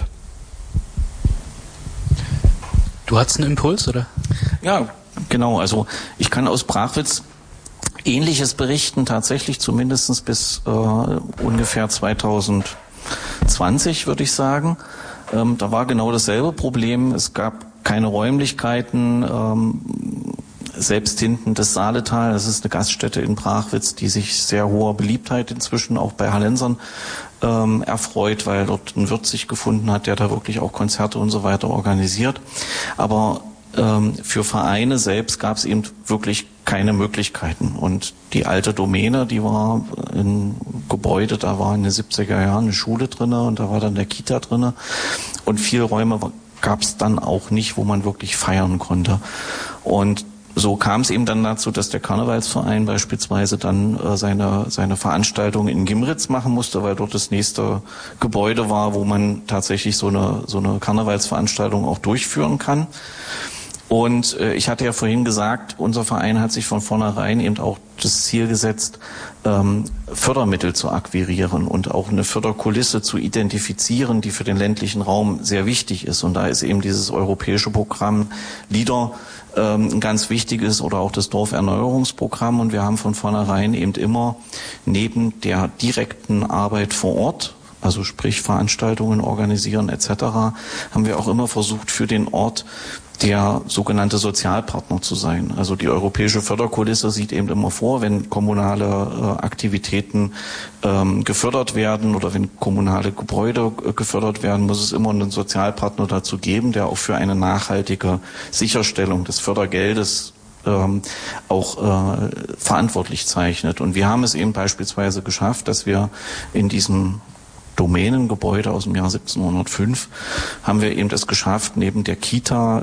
Du hattest einen Impuls, oder? Ja, genau. Also ich kann aus Brachwitz Ähnliches berichten, tatsächlich zumindest bis äh, ungefähr zweitausendzwanzig, würde ich sagen. Ähm, da war genau dasselbe Problem. Es gab keine Räumlichkeiten. Ähm, selbst hinten das Saaletal, das ist eine Gaststätte in Brachwitz, die sich sehr hoher Beliebtheit inzwischen auch bei Hallensern ähm, erfreut, weil dort ein Wirt sich gefunden hat, der da wirklich auch Konzerte und so weiter organisiert. Aber ähm, für Vereine selbst gab es eben wirklich keine Möglichkeiten. Und die alte Domäne, die war ein Gebäude, da war in den siebziger Jahren eine Schule drinne und da war dann der Kita drinne. Und viele Räume gab es dann auch nicht, wo man wirklich feiern konnte. Und so kam es eben dann dazu, dass der Karnevalsverein beispielsweise dann äh, seine seine Veranstaltung in Gimritz machen musste, weil dort das nächste Gebäude war, wo man tatsächlich so eine so eine Karnevalsveranstaltung auch durchführen kann. Und äh, ich hatte ja vorhin gesagt, unser Verein hat sich von vornherein eben auch das Ziel gesetzt, ähm, Fördermittel zu akquirieren und auch eine Förderkulisse zu identifizieren, die für den ländlichen Raum sehr wichtig ist. Und da ist eben dieses europäische Programm LEADER ähm, ein ganz wichtiges oder auch das Dorferneuerungsprogramm. Und wir haben von vornherein eben immer neben der direkten Arbeit vor Ort, also sprich Veranstaltungen organisieren et cetera, haben wir auch immer versucht, für den Ort der sogenannte Sozialpartner zu sein. Also die europäische Förderkulisse sieht eben immer vor, wenn kommunale äh, Aktivitäten ähm, gefördert werden oder wenn kommunale Gebäude äh, gefördert werden, muss es immer einen Sozialpartner dazu geben, der auch für eine nachhaltige Sicherstellung des Fördergeldes ähm, auch äh, verantwortlich zeichnet. Und wir haben es eben beispielsweise geschafft, dass wir in diesem Domänengebäude aus dem Jahr siebzehnhundertfünf haben wir eben es geschafft, neben der Kita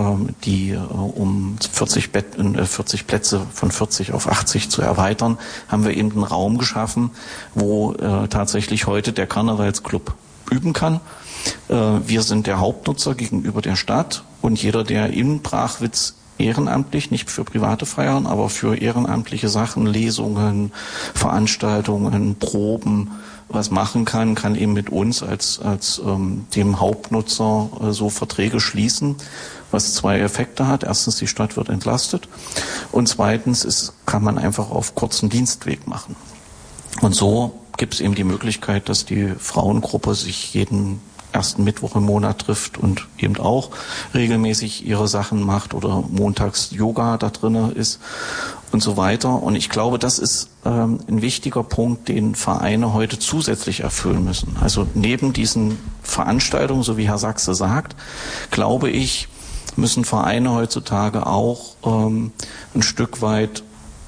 die um vierzig, Bett, vierzig Plätze von vierzig auf achtzig zu erweitern, haben wir eben einen Raum geschaffen, wo äh, tatsächlich heute der Karnevalsclub üben kann. Äh, wir sind der Hauptnutzer gegenüber der Stadt und jeder, der in Brachwitz ehrenamtlich, nicht für private Feiern, aber für ehrenamtliche Sachen, Lesungen, Veranstaltungen, Proben, was machen kann, kann eben mit uns als als ähm, dem Hauptnutzer äh, so Verträge schließen, was zwei Effekte hat. Erstens, die Stadt wird entlastet und zweitens ist, kann man einfach auf kurzen Dienstweg machen. Und so gibt es eben die Möglichkeit, dass die Frauengruppe sich jeden ersten Mittwoch im Monat trifft und eben auch regelmäßig ihre Sachen macht oder montags Yoga da drinne ist und so weiter. Und ich glaube, das ist ähm, ein wichtiger Punkt, den Vereine heute zusätzlich erfüllen müssen. Also neben diesen Veranstaltungen, so wie Herr Sachse sagt, glaube ich, müssen Vereine heutzutage auch ähm, ein Stück weit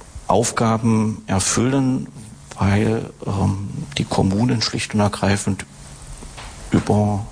Aufgaben erfüllen, weil ähm, die Kommunen schlicht und ergreifend über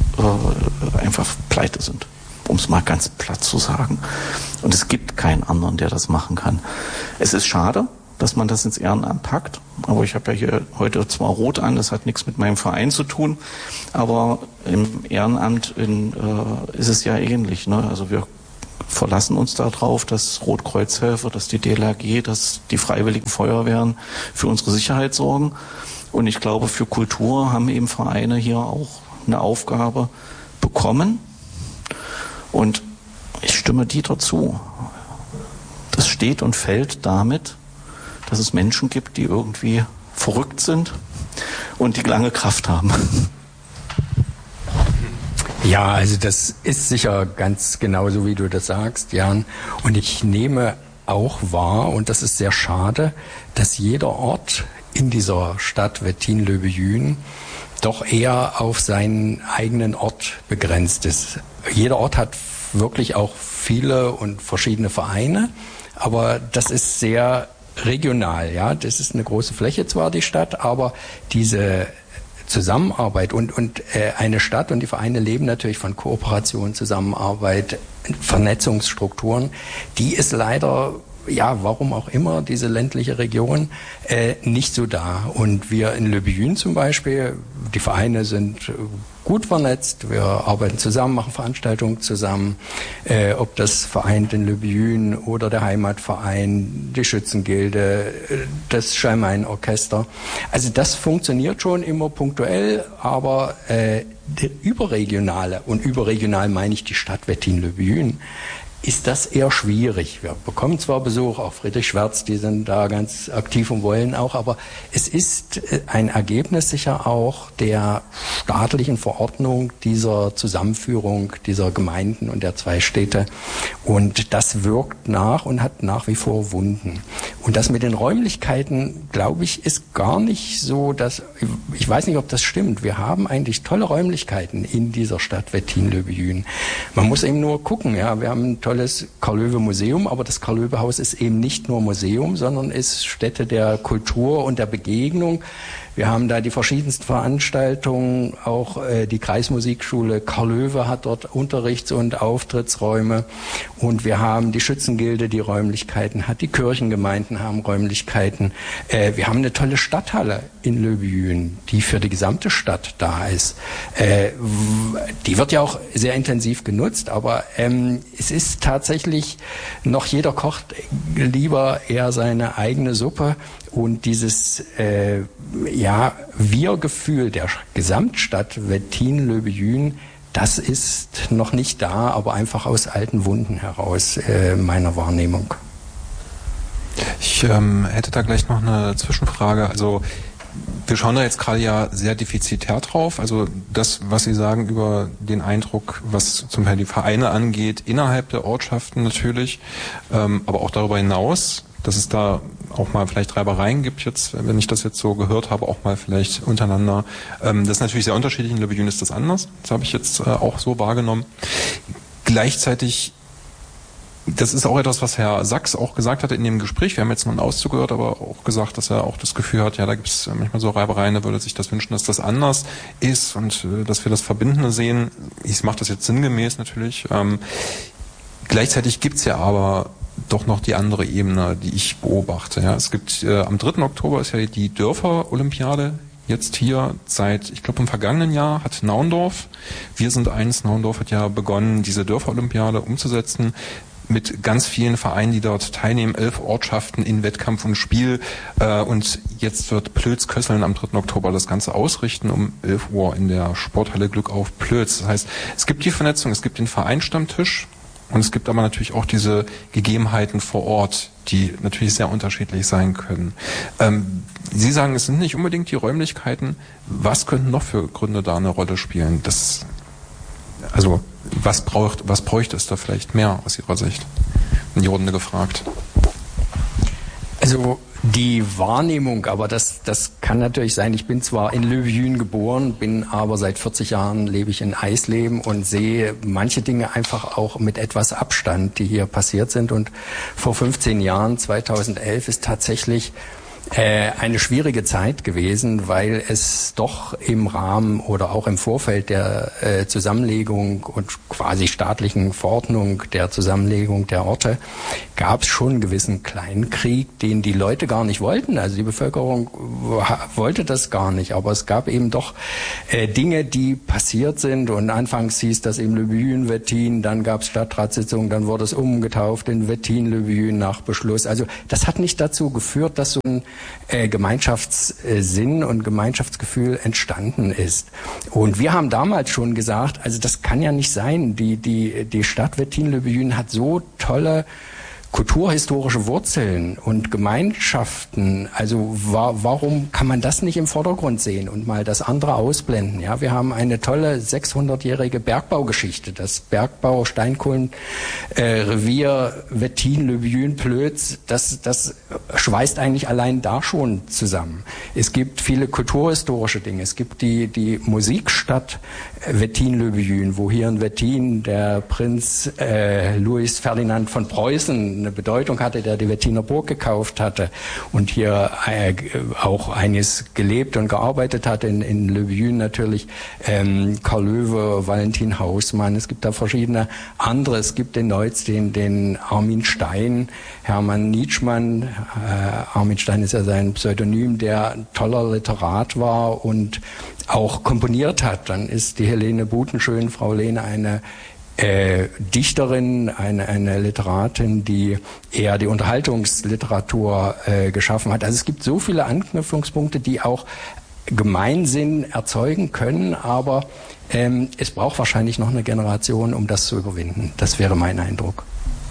äh, einfach pleite sind, um es mal ganz platt zu sagen. Und es gibt keinen anderen, der das machen kann. Es ist schade, dass man das ins Ehrenamt packt. Aber ich habe ja hier heute zwar rot an, das hat nichts mit meinem Verein zu tun, aber im Ehrenamt in, äh, ist es ja ähnlich. Ne? Also wir verlassen uns darauf, dass Rotkreuzhelfer, dass die D L R G, dass die Freiwilligen Feuerwehren für unsere Sicherheit sorgen. Und ich glaube, für Kultur haben eben Vereine hier auch eine Aufgabe bekommen. Und ich stimme Dieter zu. Das steht und fällt damit, dass es Menschen gibt, die irgendwie verrückt sind und die lange Kraft haben. Ja, also das ist sicher ganz genauso, wie du das sagst, Jan. Und ich nehme auch wahr, und das ist sehr schade, dass jeder Ort in dieser Stadt Wettin-Löbejün doch eher auf seinen eigenen Ort begrenzt ist. Jeder Ort hat wirklich auch viele und verschiedene Vereine, aber das ist sehr regional, ja. Das ist eine große Fläche zwar, die Stadt, aber diese Zusammenarbeit und, und äh, eine Stadt und die Vereine leben natürlich von Kooperation, Zusammenarbeit, Vernetzungsstrukturen, die ist leider, ja, warum auch immer, diese ländliche Region äh, nicht so da. Und wir in Löbejün zum Beispiel, die Vereine sind gut vernetzt, wir arbeiten zusammen, machen Veranstaltungen zusammen, äh, ob das Vereint in Löbejün oder der Heimatverein, die Schützengilde, das Schalmein-Orchester. Also das funktioniert schon immer punktuell, aber äh, der überregionale, und überregional meine ich die Stadt Wettin-Löbejün, ist das eher schwierig. Wir bekommen zwar Besuch, auch Friedrich Schwerz, die sind da ganz aktiv und wollen auch, aber es ist ein Ergebnis sicher auch der staatlichen Verordnung dieser Zusammenführung dieser Gemeinden und der zwei Städte. Und das wirkt nach und hat nach wie vor Wunden. Und das mit den Räumlichkeiten, glaube ich, ist gar nicht so, dass, ich weiß nicht, ob das stimmt. Wir haben eigentlich tolle Räumlichkeiten in dieser Stadt Wettin-Löbejün. Man muss eben nur gucken, ja, wir haben ein tolles Karl-Löwe-Museum, aber das Karl-Löwe-Haus ist eben nicht nur Museum, sondern ist Stätte der Kultur und der Begegnung. Wir haben da die verschiedensten Veranstaltungen, auch äh, die Kreismusikschule Karl Löwe hat dort Unterrichts- und Auftrittsräume und wir haben die Schützengilde, die Räumlichkeiten hat, die Kirchengemeinden haben Räumlichkeiten. Äh, wir haben eine tolle Stadthalle in Löbejün, die für die gesamte Stadt da ist. Äh, die wird ja auch sehr intensiv genutzt, aber ähm, es ist tatsächlich noch, jeder kocht lieber eher seine eigene Suppe. Und dieses äh, ja, Wir-Gefühl der Gesamtstadt Wettin-Löbejün, das ist noch nicht da, aber einfach aus alten Wunden heraus äh, meiner Wahrnehmung. Ich ähm, hätte da gleich noch eine Zwischenfrage. Also wir schauen da jetzt gerade ja sehr defizitär drauf. Also das, was Sie sagen über den Eindruck, was zum Beispiel die Vereine angeht, innerhalb der Ortschaften natürlich, ähm, aber auch darüber hinaus, dass es da auch mal vielleicht Reibereien gibt jetzt, wenn ich das jetzt so gehört habe, auch mal vielleicht untereinander. Ähm, das ist natürlich sehr unterschiedlich, in Löbejün ist das anders. Das habe ich jetzt äh, auch so wahrgenommen. Gleichzeitig, das ist auch etwas, was Herr Sachs auch gesagt hatte in dem Gespräch. Wir haben jetzt nur einen Auszug gehört, aber auch gesagt, dass er auch das Gefühl hat, ja, da gibt es manchmal so Reibereien, da würde sich das wünschen, dass das anders ist und äh, dass wir das Verbindende sehen. Ich mache das jetzt sinngemäß natürlich. Ähm, gleichzeitig gibt es ja aber doch noch die andere Ebene, die ich beobachte. Ja, es gibt äh, am dritten Oktober ist ja die Dörfer-Olympiade jetzt hier seit, ich glaube im vergangenen Jahr hat Naundorf, wir sind eins, Naundorf hat ja begonnen, diese Dörfer-Olympiade umzusetzen mit ganz vielen Vereinen, die dort teilnehmen, elf Ortschaften in Wettkampf und Spiel äh, und jetzt wird Plötz-Kösseln am dritten Oktober das Ganze ausrichten um elf Uhr in der Sporthalle Glück auf Plötz. Das heißt, es gibt die Vernetzung, es gibt den Vereinsstammtisch, und es gibt aber natürlich auch diese Gegebenheiten vor Ort, die natürlich sehr unterschiedlich sein können. Ähm, Sie sagen, es sind nicht unbedingt die Räumlichkeiten. Was könnten noch für Gründe da eine Rolle spielen? Das, also was braucht, was bräuchte es da vielleicht mehr aus Ihrer Sicht? In die Runde gefragt. Also die Wahrnehmung, aber das, das kann natürlich sein, ich bin zwar in Löbejün geboren, bin aber seit vierzig Jahren lebe ich in Eisleben und sehe manche Dinge einfach auch mit etwas Abstand, die hier passiert sind. Und vor fünfzehn Jahren, zweitausendelf, ist tatsächlich äh, eine schwierige Zeit gewesen, weil es doch im Rahmen oder auch im Vorfeld der äh, Zusammenlegung und quasi staatlichen Verordnung der Zusammenlegung der Orte gab es schon einen gewissen Kleinkrieg, den die Leute gar nicht wollten. Also die Bevölkerung wollte das gar nicht, aber es gab eben doch äh, Dinge, die passiert sind, und anfangs hieß das eben Le Bethune-Wettin, dann gab es Stadtratssitzungen, dann wurde es umgetauft in Wettin-Le Bethune nach Beschluss. Also das hat nicht dazu geführt, dass so ein äh, Gemeinschaftssinn und Gemeinschaftsgefühl entstanden ist. Und wir haben damals schon gesagt, also das kann ja nicht sein. Die, die, die Stadt Wettin-Le Bethune hat so tolle kulturhistorische Wurzeln und Gemeinschaften. Also wa warum kann man das nicht im Vordergrund sehen und mal das andere ausblenden? Ja, wir haben eine tolle sechshundertjährige Bergbaugeschichte. Das Bergbau Steinkohlenrevier äh, Wettin, Le Bethune, Plötz, das, das schweißt eigentlich allein da schon zusammen. Es gibt viele kulturhistorische Dinge. Es gibt die, die Musikstadt Wettin-Le Bethune, wo hier in Wettin der Prinz äh, Louis Ferdinand von Preußen eine Bedeutung hatte, der die Wettiner Burg gekauft hatte und hier äh, auch eines gelebt und gearbeitet hat, in, in Le Bethune natürlich, ähm, Karl Löwe, Valentin Hausmann, es gibt da verschiedene andere, es gibt in Neutz den, den Armin Stein, Hermann Nietzschmann, äh, Armin Stein ist ja sein Pseudonym, der ein toller Literat war und auch komponiert hat. Dann ist die Helene Butenschön, Frau Lehne, eine Äh, Dichterin, eine, eine Literatin, die eher die Unterhaltungsliteratur äh, geschaffen hat. Also es gibt so viele Anknüpfungspunkte, die auch Gemeinsinn erzeugen können, aber ähm, es braucht wahrscheinlich noch eine Generation, um das zu überwinden. Das wäre mein Eindruck.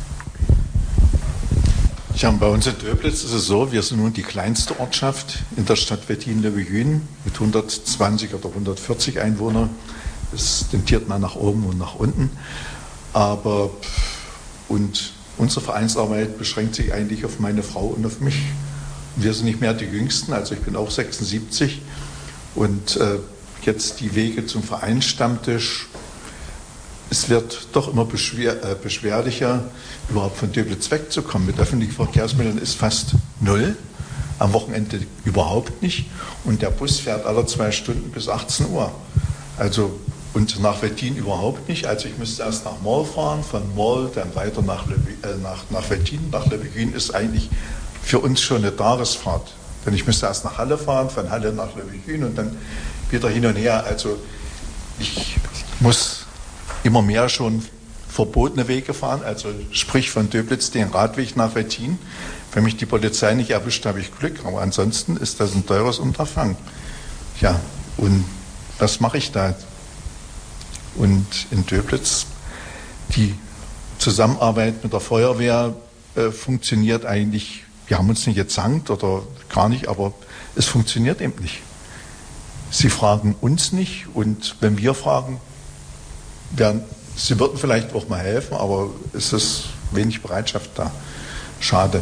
Ja, bei uns in Döblitz ist es so, wir sind nun die kleinste Ortschaft in der Stadt Wettin-Le Bethune mit hundertzwanzig oder hundertvierzig Einwohnern. Es tendiert mal nach oben und nach unten, aber und unsere Vereinsarbeit beschränkt sich eigentlich auf meine Frau und auf mich. Wir sind nicht mehr die Jüngsten, also ich bin auch sechsundsiebzig und äh, jetzt die Wege zum Vereinsstammtisch, es wird doch immer beschwer, äh, beschwerlicher, überhaupt von Döblitz wegzukommen. Mit öffentlichen Verkehrsmitteln ist fast null, am Wochenende überhaupt nicht und der Bus fährt alle zwei Stunden bis achtzehn Uhr. Also und nach Wettin überhaupt nicht. Also ich müsste erst nach Morl fahren, von Morl dann weiter nach, Le, äh, nach, nach Wettin. Nach Le Bethune ist eigentlich für uns schon eine Tagesfahrt. Denn ich müsste erst nach Halle fahren, von Halle nach Le Bethune und dann wieder hin und her. Also ich muss immer mehr schon verbotene Wege fahren, also sprich von Döblitz den Radweg nach Wettin. Wenn mich die Polizei nicht erwischt, habe ich Glück, aber ansonsten ist das ein teures Unterfangen. Ja, und was mache ich da? Und in Döblitz, die Zusammenarbeit mit der Feuerwehr äh, funktioniert eigentlich, wir haben uns nicht gezankt oder gar nicht, aber es funktioniert eben nicht. Sie fragen uns nicht und wenn wir fragen, werden, sie würden vielleicht auch mal helfen, aber es ist wenig Bereitschaft da. Schade.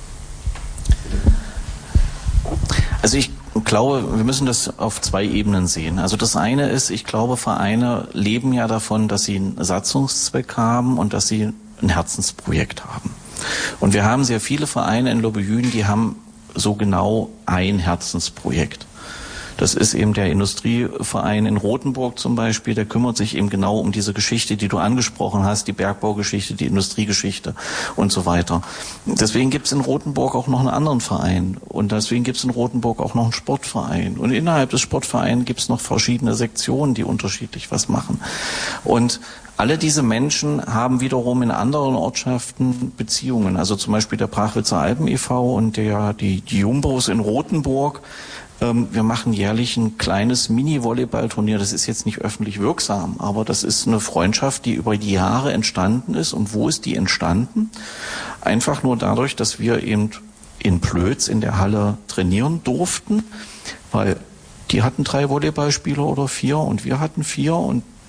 Also ich Ich glaube, wir müssen das auf zwei Ebenen sehen. Also das eine ist, ich glaube, Vereine leben ja davon, dass sie einen Satzungszweck haben und dass sie ein Herzensprojekt haben. Und wir haben sehr viele Vereine in Le Bethune, die haben so genau ein Herzensprojekt. Das ist eben der Industrieverein in Rothenburg zum Beispiel, der kümmert sich eben genau um diese Geschichte, die du angesprochen hast, die Bergbaugeschichte, die Industriegeschichte und so weiter. Deswegen gibt es in Rothenburg auch noch einen anderen Verein und deswegen gibt es in Rothenburg auch noch einen Sportverein. Und innerhalb des Sportvereins gibt es noch verschiedene Sektionen, die unterschiedlich was machen. Und alle diese Menschen haben wiederum in anderen Ortschaften Beziehungen. Also zum Beispiel der Brachwitzer Alpen e V und der, die, die Jumbos in Rothenburg. Wir machen jährlich ein kleines Mini-Volleyball-Turnier. Das ist jetzt nicht öffentlich wirksam, aber das ist eine Freundschaft, die über die Jahre entstanden ist. Und wo ist die entstanden? Einfach nur dadurch, dass wir eben in Plötz in der Halle trainieren durften, weil die hatten drei Volleyballspieler oder vier und wir hatten vier und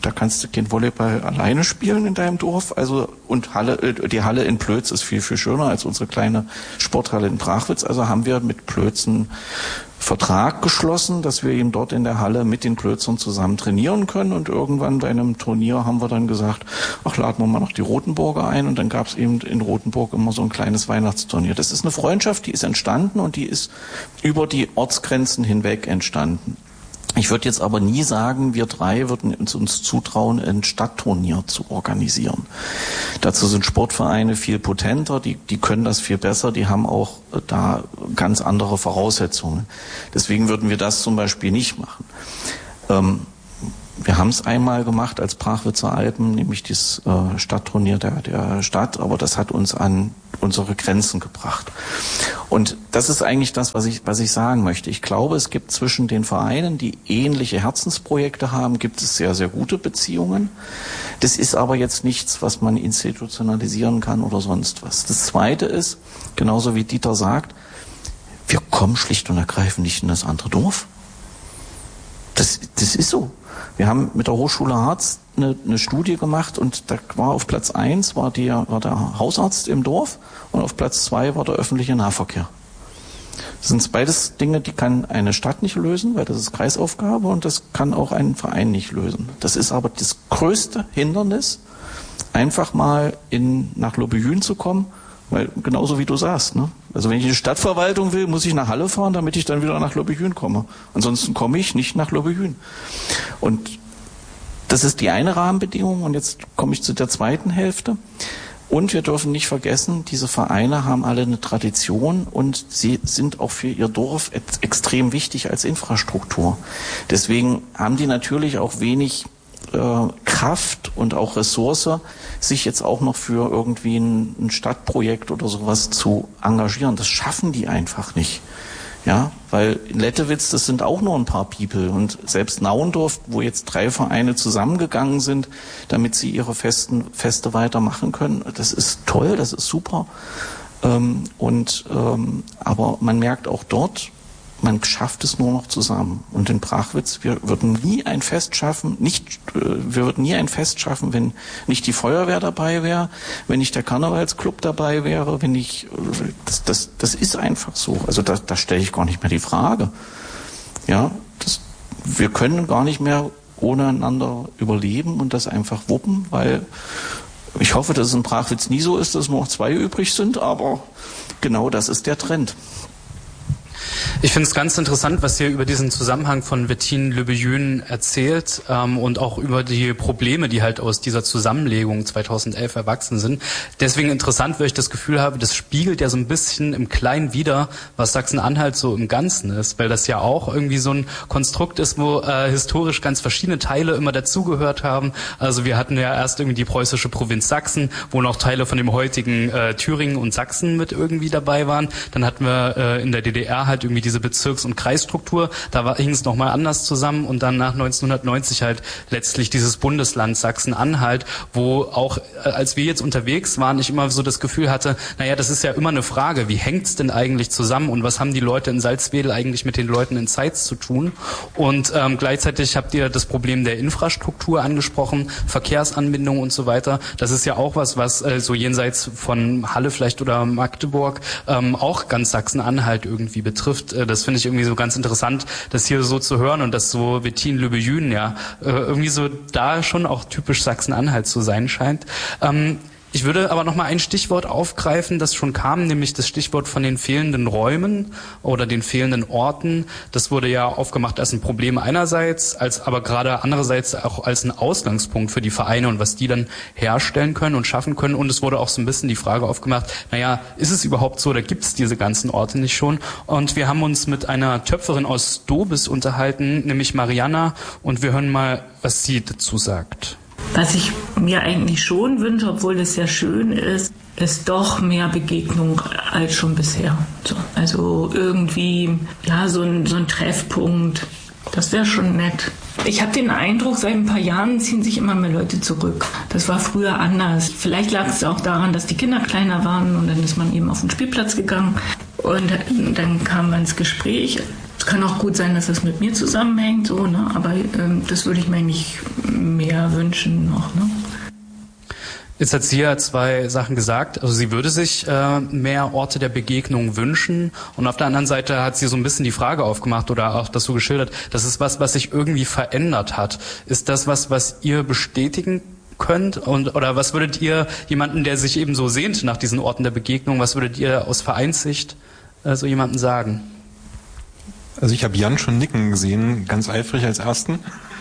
da kannst du kein Volleyball alleine spielen in deinem Dorf. Also und Halle, die Halle in Plötz ist viel, viel schöner als unsere kleine Sporthalle in Brachwitz. Also haben wir mit Plötz einen Vertrag geschlossen, dass wir eben dort in der Halle mit den Plötzern zusammen trainieren können. Und irgendwann bei einem Turnier haben wir dann gesagt, ach, laden wir mal noch die Rotenburger ein. Und dann gab es eben in Rotenburg immer so ein kleines Weihnachtsturnier. Das ist eine Freundschaft, die ist entstanden und die ist über die Ortsgrenzen hinweg entstanden. Ich würde jetzt aber nie sagen, wir drei würden uns, uns zutrauen, ein Stadtturnier zu organisieren. Dazu sind Sportvereine viel potenter, die, die können das viel besser, die haben auch da ganz andere Voraussetzungen. Deswegen würden wir das zum Beispiel nicht machen. Ähm, wir haben es einmal gemacht als Brachwitzer Alpen, nämlich das äh, Stadtturnier der, der Stadt, aber das hat uns an unsere Grenzen gebracht. Und das ist eigentlich das, was ich, was ich sagen möchte. Ich glaube, es gibt zwischen den Vereinen, die ähnliche Herzensprojekte haben, gibt es sehr, sehr gute Beziehungen. Das ist aber jetzt nichts, was man institutionalisieren kann oder sonst was. Das Zweite ist, genauso wie Dieter sagt, wir kommen schlicht und ergreifend nicht in das andere Dorf. Das, das ist so. Wir haben mit der Hochschule Harz eine, eine Studie gemacht und da war auf Platz eins war, die, war der Hausarzt im Dorf und auf Platz zwei war der öffentliche Nahverkehr. Das sind beides Dinge, die kann eine Stadt nicht lösen, weil das ist Kreisaufgabe und das kann auch ein Verein nicht lösen. Das ist aber das größte Hindernis, einfach mal in, nach Lobbyhün zu kommen, weil genauso wie du sagst, ne? Also wenn ich in die Stadtverwaltung will, muss ich nach Halle fahren, damit ich dann wieder nach Lobbyhün komme. Ansonsten komme ich nicht nach Lobbyhün. Und das ist die eine Rahmenbedingung und jetzt komme ich zu der zweiten Hälfte. Und wir dürfen nicht vergessen, diese Vereine haben alle eine Tradition und sie sind auch für ihr Dorf extrem wichtig als Infrastruktur. Deswegen haben die natürlich auch wenig äh, Kraft und auch Ressource, sich jetzt auch noch für irgendwie ein, ein Stadtprojekt oder sowas zu engagieren. Das schaffen die einfach nicht. Ja, weil in Lettewitz, das sind auch nur ein paar People und selbst Nauendorf, wo jetzt drei Vereine zusammengegangen sind, damit sie ihre Festen, Feste weitermachen können, das ist toll, das ist super. Ähm, und, ähm, aber man merkt auch dort, man schafft es nur noch zusammen. Und in Brachwitz, wir würden nie ein Fest schaffen, nicht, äh, wir würden nie ein Fest schaffen, wenn nicht die Feuerwehr dabei wäre, wenn nicht der Karnevalsclub dabei wäre, wenn nicht, äh, das, das, das ist einfach so. Also da, da stelle ich gar nicht mehr die Frage. Ja, das, wir können gar nicht mehr ohne einander überleben und das einfach wuppen, weil ich hoffe, dass es in Brachwitz nie so ist, dass nur noch zwei übrig sind, aber genau das ist der Trend. Ich finde es ganz interessant, was ihr über diesen Zusammenhang von Wettin-Lübbejün erzählt ähm, und auch über die Probleme, die halt aus dieser Zusammenlegung zweitausendelf erwachsen sind. Deswegen interessant, weil ich das Gefühl habe, das spiegelt ja so ein bisschen im Kleinen wider, was Sachsen-Anhalt so im Ganzen ist, weil das ja auch irgendwie so ein Konstrukt ist, wo äh, historisch ganz verschiedene Teile immer dazugehört haben. Also wir hatten ja erst irgendwie die preußische Provinz Sachsen, wo noch Teile von dem heutigen äh, Thüringen und Sachsen mit irgendwie dabei waren. Dann hatten wir äh, in der D D R halt irgendwie diese Bezirks- und Kreisstruktur, da hing es nochmal anders zusammen und dann nach neunzehnhundertneunzig halt letztlich dieses Bundesland Sachsen-Anhalt, wo auch, äh, als wir jetzt unterwegs waren, ich immer so das Gefühl hatte, naja, das ist ja immer eine Frage, wie hängt's denn eigentlich zusammen und was haben die Leute in Salzwedel eigentlich mit den Leuten in Zeitz zu tun? Und ähm, gleichzeitig habt ihr das Problem der Infrastruktur angesprochen, Verkehrsanbindung und so weiter. Das ist ja auch was, was äh, so jenseits von Halle vielleicht oder Magdeburg ähm, auch ganz Sachsen-Anhalt irgendwie betrifft. Das finde ich irgendwie so ganz interessant, das hier so zu hören und dass so Wettin-Lübbejün ja irgendwie so da schon auch typisch Sachsen-Anhalt zu sein scheint. Ähm, Ich würde aber noch mal ein Stichwort aufgreifen, das schon kam, nämlich das Stichwort von den fehlenden Räumen oder den fehlenden Orten. Das wurde ja aufgemacht als ein Problem einerseits, als aber gerade andererseits auch als ein Ausgangspunkt für die Vereine und was die dann herstellen können und schaffen können. Und es wurde auch so ein bisschen die Frage aufgemacht, naja, ist es überhaupt so, oder gibt es diese ganzen Orte nicht schon? Und wir haben uns mit einer Töpferin aus Dobis unterhalten, nämlich Mariana, und wir hören mal, was sie dazu sagt. Was ich mir eigentlich schon wünsche, obwohl es sehr schön ist, ist doch mehr Begegnung als schon bisher. So, also irgendwie, ja, so ein, so ein Treffpunkt, das wäre schon nett. Ich habe den Eindruck, seit ein paar Jahren ziehen sich immer mehr Leute zurück. Das war früher anders. Vielleicht lag es auch daran, dass die Kinder kleiner waren und dann ist man eben auf den Spielplatz gegangen und dann kam man ins Gespräch. Es kann auch gut sein, dass das mit mir zusammenhängt, so, ne? Aber ähm, das würde ich mir eigentlich mehr wünschen noch. Ne? Jetzt hat sie ja zwei Sachen gesagt. Also sie würde sich äh, mehr Orte der Begegnung wünschen. Und auf der anderen Seite hat sie so ein bisschen die Frage aufgemacht oder auch das so geschildert, das ist was, was sich irgendwie verändert hat. Ist das was, was ihr bestätigen könnt? Und, oder was würdet ihr jemanden, der sich eben so sehnt nach diesen Orten der Begegnung, was würdet ihr aus Vereinssicht äh, so jemandem sagen? Also ich habe Jan schon nicken gesehen, ganz eifrig als Ersten.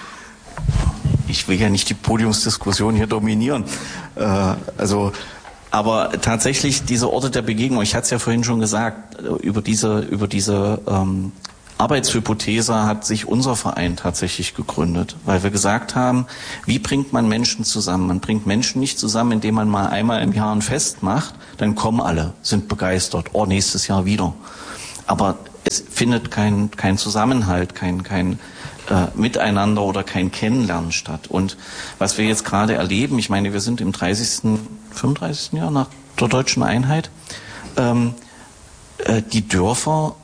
Ich will ja nicht die Podiumsdiskussion hier dominieren. Äh, also, aber tatsächlich diese Orte der Begegnung, ich hatte es ja vorhin schon gesagt, über diese, über diese ähm, Arbeitshypothese hat sich unser Verein tatsächlich gegründet, weil wir gesagt haben, wie bringt man Menschen zusammen? Man bringt Menschen nicht zusammen, indem man mal einmal im Jahr ein Fest macht, dann kommen alle, sind begeistert, oh, nächstes Jahr wieder. Aber es findet kein, kein Zusammenhalt, kein, kein äh, Miteinander oder kein Kennenlernen statt. Und was wir jetzt gerade erleben, ich meine, wir sind im dreißigsten, fünfunddreißigsten Jahr nach der deutschen Einheit, ähm, äh, die Dörfer,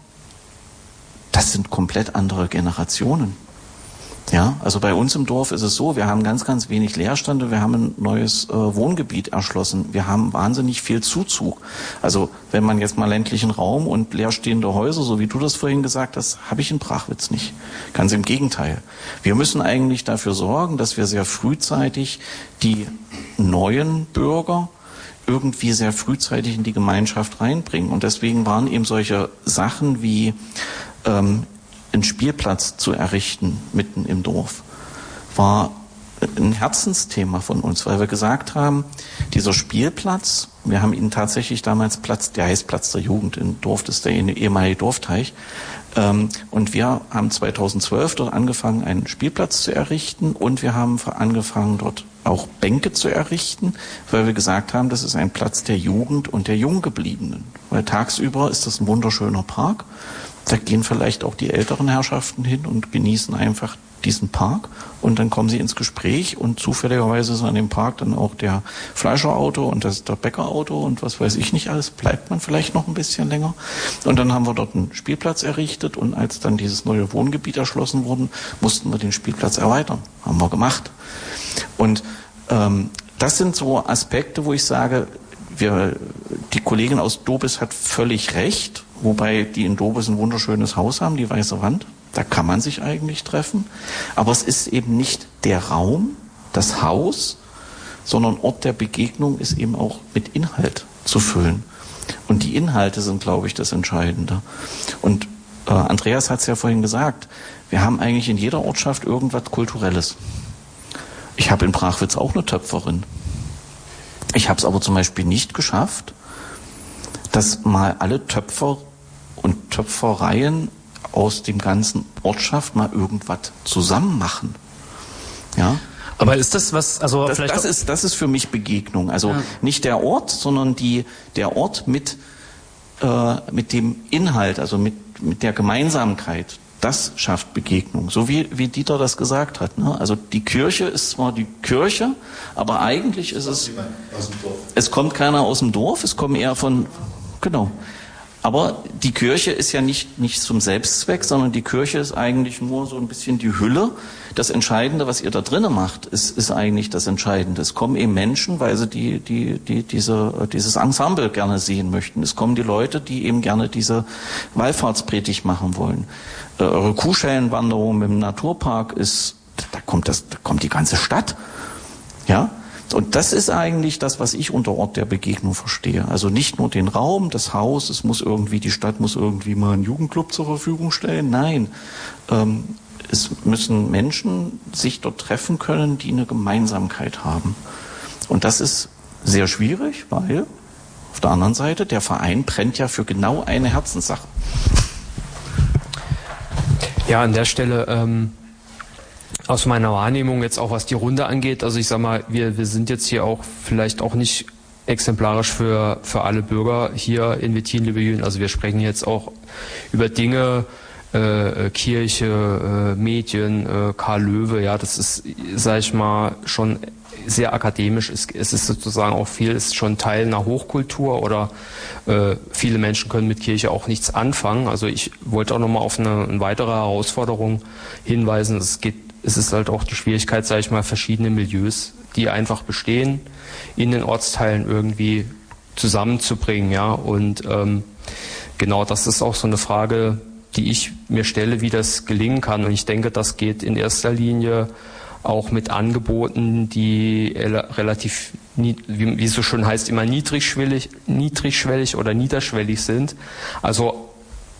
das sind komplett andere Generationen. Ja, also bei uns im Dorf ist es so, wir haben ganz, ganz wenig Leerstand und wir haben ein neues äh, Wohngebiet erschlossen. Wir haben wahnsinnig viel Zuzug. Also wenn man jetzt mal ländlichen Raum und leerstehende Häuser, so wie du das vorhin gesagt hast, habe ich in Brachwitz nicht. Ganz im Gegenteil. Wir müssen eigentlich dafür sorgen, dass wir sehr frühzeitig die neuen Bürger irgendwie sehr frühzeitig in die Gemeinschaft reinbringen. Und deswegen waren eben solche Sachen wie ähm, einen Spielplatz zu errichten mitten im Dorf, war ein Herzensthema von uns, weil wir gesagt haben, dieser Spielplatz, wir haben ihn tatsächlich damals Platz, der heißt Platz der Jugend, im Dorf, das ist der ehemalige Dorfteich, ähm, und wir haben zweitausendzwölf dort angefangen, einen Spielplatz zu errichten und wir haben angefangen, dort auch Bänke zu errichten, weil wir gesagt haben, das ist ein Platz der Jugend und der Junggebliebenen, weil tagsüber ist das ein wunderschöner Park. Da gehen vielleicht auch die älteren Herrschaften hin und genießen einfach diesen Park und dann kommen sie ins Gespräch und zufälligerweise ist an dem Park dann auch der Fleischerauto und das der Bäckerauto und was weiß ich nicht alles, bleibt man vielleicht noch ein bisschen länger. Und dann haben wir dort einen Spielplatz errichtet und als dann dieses neue Wohngebiet erschlossen wurde, mussten wir den Spielplatz erweitern. Haben wir gemacht. Und ähm, das sind so Aspekte, wo ich sage, wir, die Kollegin aus Dobis hat völlig recht, wobei die in Dobis ein wunderschönes Haus haben, die Weiße Wand. Da kann man sich eigentlich treffen. Aber es ist eben nicht der Raum, das Haus, sondern Ort der Begegnung ist eben auch mit Inhalt zu füllen. Und die Inhalte sind, glaube ich, das Entscheidende. Und äh, Andreas hat es ja vorhin gesagt, wir haben eigentlich in jeder Ortschaft irgendwas Kulturelles. Ich habe in Brachwitz auch eine Töpferin. Ich habe es aber zum Beispiel nicht geschafft, dass mal alle Töpfer und Töpfereien aus dem ganzen Ortschaft mal irgendwas zusammen machen. Ja. Aber ist das was, also das, vielleicht das ist das ist für mich Begegnung. Also ja. Nicht der Ort, sondern die der Ort mit äh, mit dem Inhalt, also mit mit der Gemeinsamkeit. Das schafft Begegnung, so wie, wie Dieter das gesagt hat. Ne? Also die Kirche ist zwar die Kirche, aber eigentlich ist es, es kommt keiner aus dem Dorf, es kommen eher von, genau. Aber die Kirche ist ja nicht, nicht zum Selbstzweck, sondern die Kirche ist eigentlich nur so ein bisschen die Hülle. Das Entscheidende, was ihr da drinnen macht, ist, ist eigentlich das Entscheidende. Es kommen eben Menschen, weil sie die, die, die, diese, dieses Ensemble gerne sehen möchten. Es kommen die Leute, die eben gerne diese Wallfahrtspredigt machen wollen. Äh, eure Kuhschellenwanderung im Naturpark ist, da kommt das, da kommt die ganze Stadt. Ja? Und das ist eigentlich das, was ich unter Ort der Begegnung verstehe. Also nicht nur den Raum, das Haus, es muss irgendwie, die Stadt muss irgendwie mal einen Jugendclub zur Verfügung stellen. Nein, ähm, es müssen Menschen sich dort treffen können, die eine Gemeinsamkeit haben. Und das ist sehr schwierig, weil auf der anderen Seite der Verein brennt ja für genau eine Herzenssache. Ja, an der Stelle ähm aus meiner Wahrnehmung jetzt auch was die Runde angeht, also ich sag mal, wir, wir sind jetzt hier auch vielleicht auch nicht exemplarisch für, für alle Bürger hier in Wettin-Lebejün, also wir sprechen jetzt auch über Dinge, äh, Kirche, äh, Medien, äh, Karl Löwe, ja, das ist, sag ich mal, schon sehr akademisch. Es, es ist sozusagen auch viel, ist schon Teil einer Hochkultur oder äh, viele Menschen können mit Kirche auch nichts anfangen. Also ich wollte auch nochmal auf eine, eine weitere Herausforderung hinweisen. Es geht, es ist halt auch die Schwierigkeit, sage ich mal, verschiedene Milieus, die einfach bestehen, in den Ortsteilen irgendwie zusammenzubringen, ja. Und ähm, genau, das ist auch so eine Frage, die ich mir stelle, wie das gelingen kann. Und ich denke, das geht in erster Linie auch mit Angeboten, die relativ, wie es so schön heißt, immer niedrigschwellig, niedrigschwellig oder niederschwellig sind. Also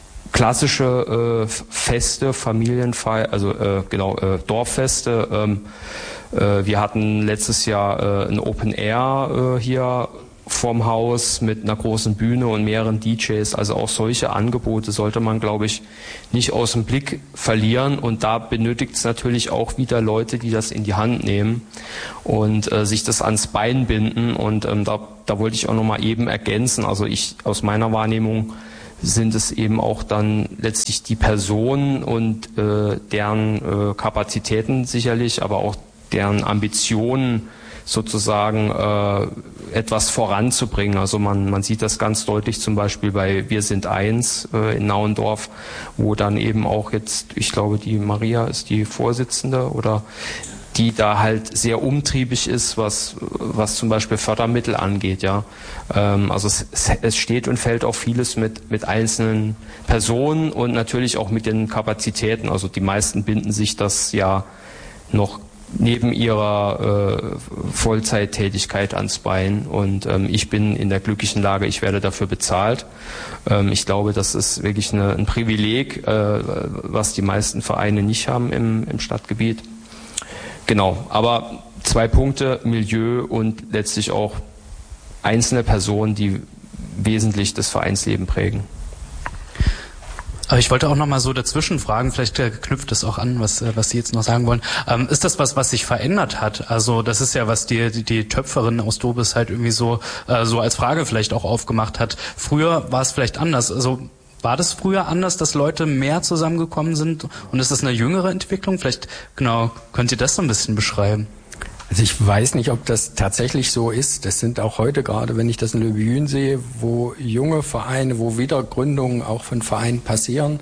klassische äh, Feste, Familienfeier, also äh, genau äh, Dorffeste. Ähm, äh, wir hatten letztes Jahr äh, ein Open Air äh, hier vorm Haus mit einer großen Bühne und mehreren D Js. Also auch solche Angebote sollte man, glaube ich, nicht aus dem Blick verlieren. Und da benötigt es natürlich auch wieder Leute, die das in die Hand nehmen und äh, sich das ans Bein binden. Und ähm, da, da wollte ich auch nochmal eben ergänzen. Also ich, aus meiner Wahrnehmung sind es eben auch dann letztlich die Personen und äh, deren äh, Kapazitäten sicherlich, aber auch deren Ambitionen, sozusagen äh, etwas voranzubringen. Also man, man sieht das ganz deutlich zum Beispiel bei Wir sind eins äh, in Nauendorf, wo dann eben auch jetzt, ich glaube, die Maria ist die Vorsitzende oder die da halt sehr umtriebig ist, was, was zum Beispiel Fördermittel angeht, ja. Ähm, also es, es steht und fällt auch vieles mit, mit einzelnen Personen und natürlich auch mit den Kapazitäten. Also die meisten binden sich das ja noch neben ihrer äh, Vollzeittätigkeit ans Bein und ähm, ich bin in der glücklichen Lage, ich werde dafür bezahlt. Ähm, ich glaube, das ist wirklich eine, ein Privileg, äh, was die meisten Vereine nicht haben im, im Stadtgebiet. Genau, aber zwei Punkte, Milieu und letztlich auch einzelne Personen, die wesentlich das Vereinsleben prägen. Aber ich wollte auch noch mal so dazwischen fragen, vielleicht knüpft es auch an, was was Sie jetzt noch sagen wollen. Ähm, ist das was, was sich verändert hat? Also das ist ja, was die die, die Töpferin aus Dobis halt irgendwie so äh, so als Frage vielleicht auch aufgemacht hat. Früher war es vielleicht anders. Also war das früher anders, dass Leute mehr zusammengekommen sind? Und ist das eine jüngere Entwicklung? Vielleicht, genau, könnt ihr das so ein bisschen beschreiben? Also ich weiß nicht, ob das tatsächlich so ist. Das sind auch heute gerade, wenn ich das in Le Buyün sehe, wo junge Vereine, wo Wiedergründungen auch von Vereinen passieren.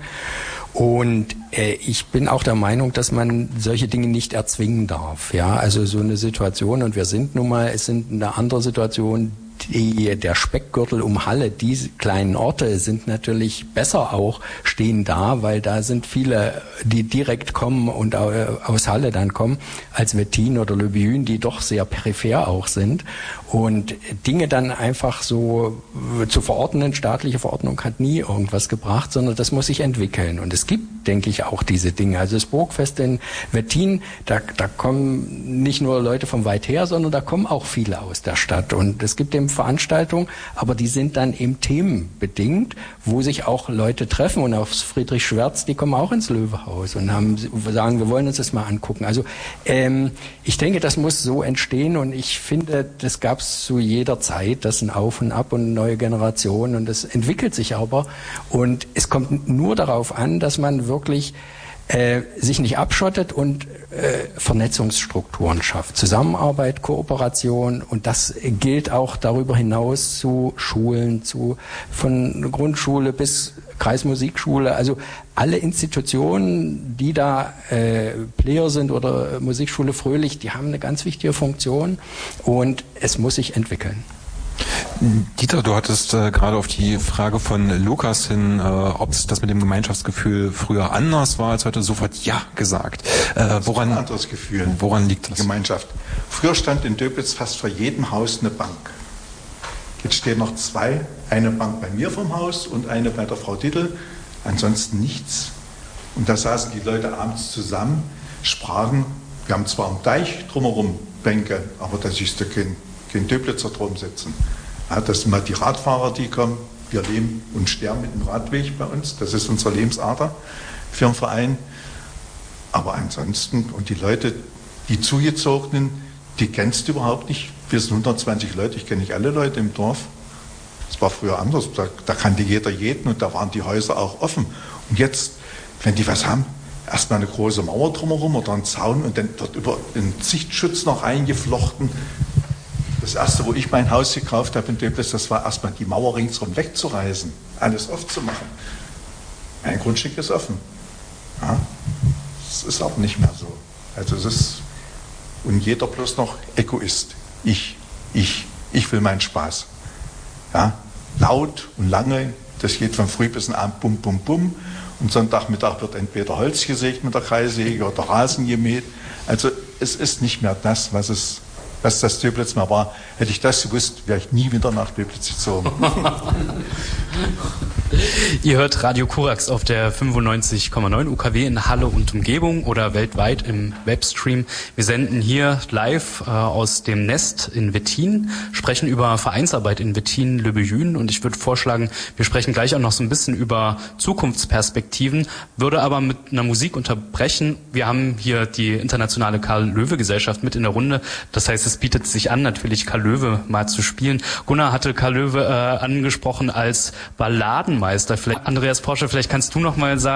Und äh, ich bin auch der Meinung, dass man solche Dinge nicht erzwingen darf. Ja, also so eine Situation, und wir sind nun mal, es sind eine andere Situation, die, der Speckgürtel um Halle, diese kleinen Orte sind natürlich besser auch, stehen da, weil da sind viele, die direkt kommen und aus Halle dann kommen, als Wettin oder Le Buyün, die doch sehr peripher auch sind. Und Dinge dann einfach so zu verordnen, staatliche Verordnung hat nie irgendwas gebracht, sondern das muss sich entwickeln. Und es gibt, denke ich, auch diese Dinge. Also das Burgfest in Wettin, da, da kommen nicht nur Leute von weit her, sondern da kommen auch viele aus der Stadt. Und es gibt eben Veranstaltungen, aber die sind dann eben themenbedingt, wo sich auch Leute treffen. Und auch Friedrich Schwerz, die kommen auch ins Löwehaus und haben, sagen, wir wollen uns das mal angucken. Also ähm, ich denke, das muss so entstehen, und ich finde, das gab es zu jeder Zeit, das ein Auf und Ab und neue Generationen, und das entwickelt sich aber. Und es kommt nur darauf an, dass man wirklich äh, sich nicht abschottet und äh, Vernetzungsstrukturen schafft. Zusammenarbeit, Kooperation, und das gilt auch darüber hinaus zu Schulen, zu von Grundschule bis Kreismusikschule, also alle Institutionen, die da äh, Player sind oder Musikschule Fröhlich, die haben eine ganz wichtige Funktion, und es muss sich entwickeln. Dieter, du hattest äh, gerade auf die Frage von Lukas hin, äh, ob es das mit dem Gemeinschaftsgefühl früher anders war als heute, sofort ja gesagt. Äh, woran, ein anderes Gefühl. Woran liegt das? Die Gemeinschaft. Früher stand in Döbitz fast vor jedem Haus eine Bank. Jetzt stehen noch zwei, eine Bank bei mir vom Haus und eine bei der Frau Dittel, ansonsten nichts. Und da saßen die Leute abends zusammen, sprachen, wir haben zwar am Deich drumherum Bänke, aber da siehst du kein, kein Döblitzer drum sitzen. Ja, das sind mal die Radfahrer, die kommen, wir leben und sterben mit dem Radweg bei uns, das ist unsere Lebensader für den Verein. Aber ansonsten, und die Leute, die Zugezogenen, die kennst du überhaupt nicht. Wir sind hundertzwanzig Leute, ich kenne nicht alle Leute im Dorf. Das war früher anders, da, da kannte jeder jeden, und da waren die Häuser auch offen. Und jetzt wenn die was haben, erstmal eine große Mauer drumherum oder einen Zaun und dann dort über einen Sichtschutz noch eingeflochten. Das erste, wo ich mein Haus gekauft habe in Döblitz, das war erstmal die Mauer ringsherum wegzureißen, alles aufzumachen. Mein Grundstück ist offen. Ja, das ist aber nicht mehr so. Also es ist, und jeder bloß noch Egoist. Ich, ich, ich will meinen Spaß. Ja, laut und lange, das geht von früh bis abend, bum, bum, bum. Und Sonntagmittag wird entweder Holz gesägt mit der Kreissäge oder Rasen gemäht. Also es ist nicht mehr das, was es, was das Döblitz mal war. Hätte ich das gewusst, wäre ich nie wieder nach Döblitz gezogen. Ihr hört Radio Korax auf der fünfundneunzig Komma neun U K W in Halle und Umgebung oder weltweit im Webstream. Wir senden hier live äh, aus dem Nest in Wettin, sprechen über Vereinsarbeit in Wettin-Le Bethune und ich würde vorschlagen, wir sprechen gleich auch noch so ein bisschen über Zukunftsperspektiven, würde aber mit einer Musik unterbrechen. Wir haben hier die internationale Karl-Löwe-Gesellschaft mit in der Runde. Das heißt, es bietet sich an, natürlich Karl Löwe mal zu spielen. Gunnar hatte Karl Löwe äh, angesprochen als Balladenmeister. Vielleicht, Andreas Porsche, vielleicht kannst du noch mal sagen,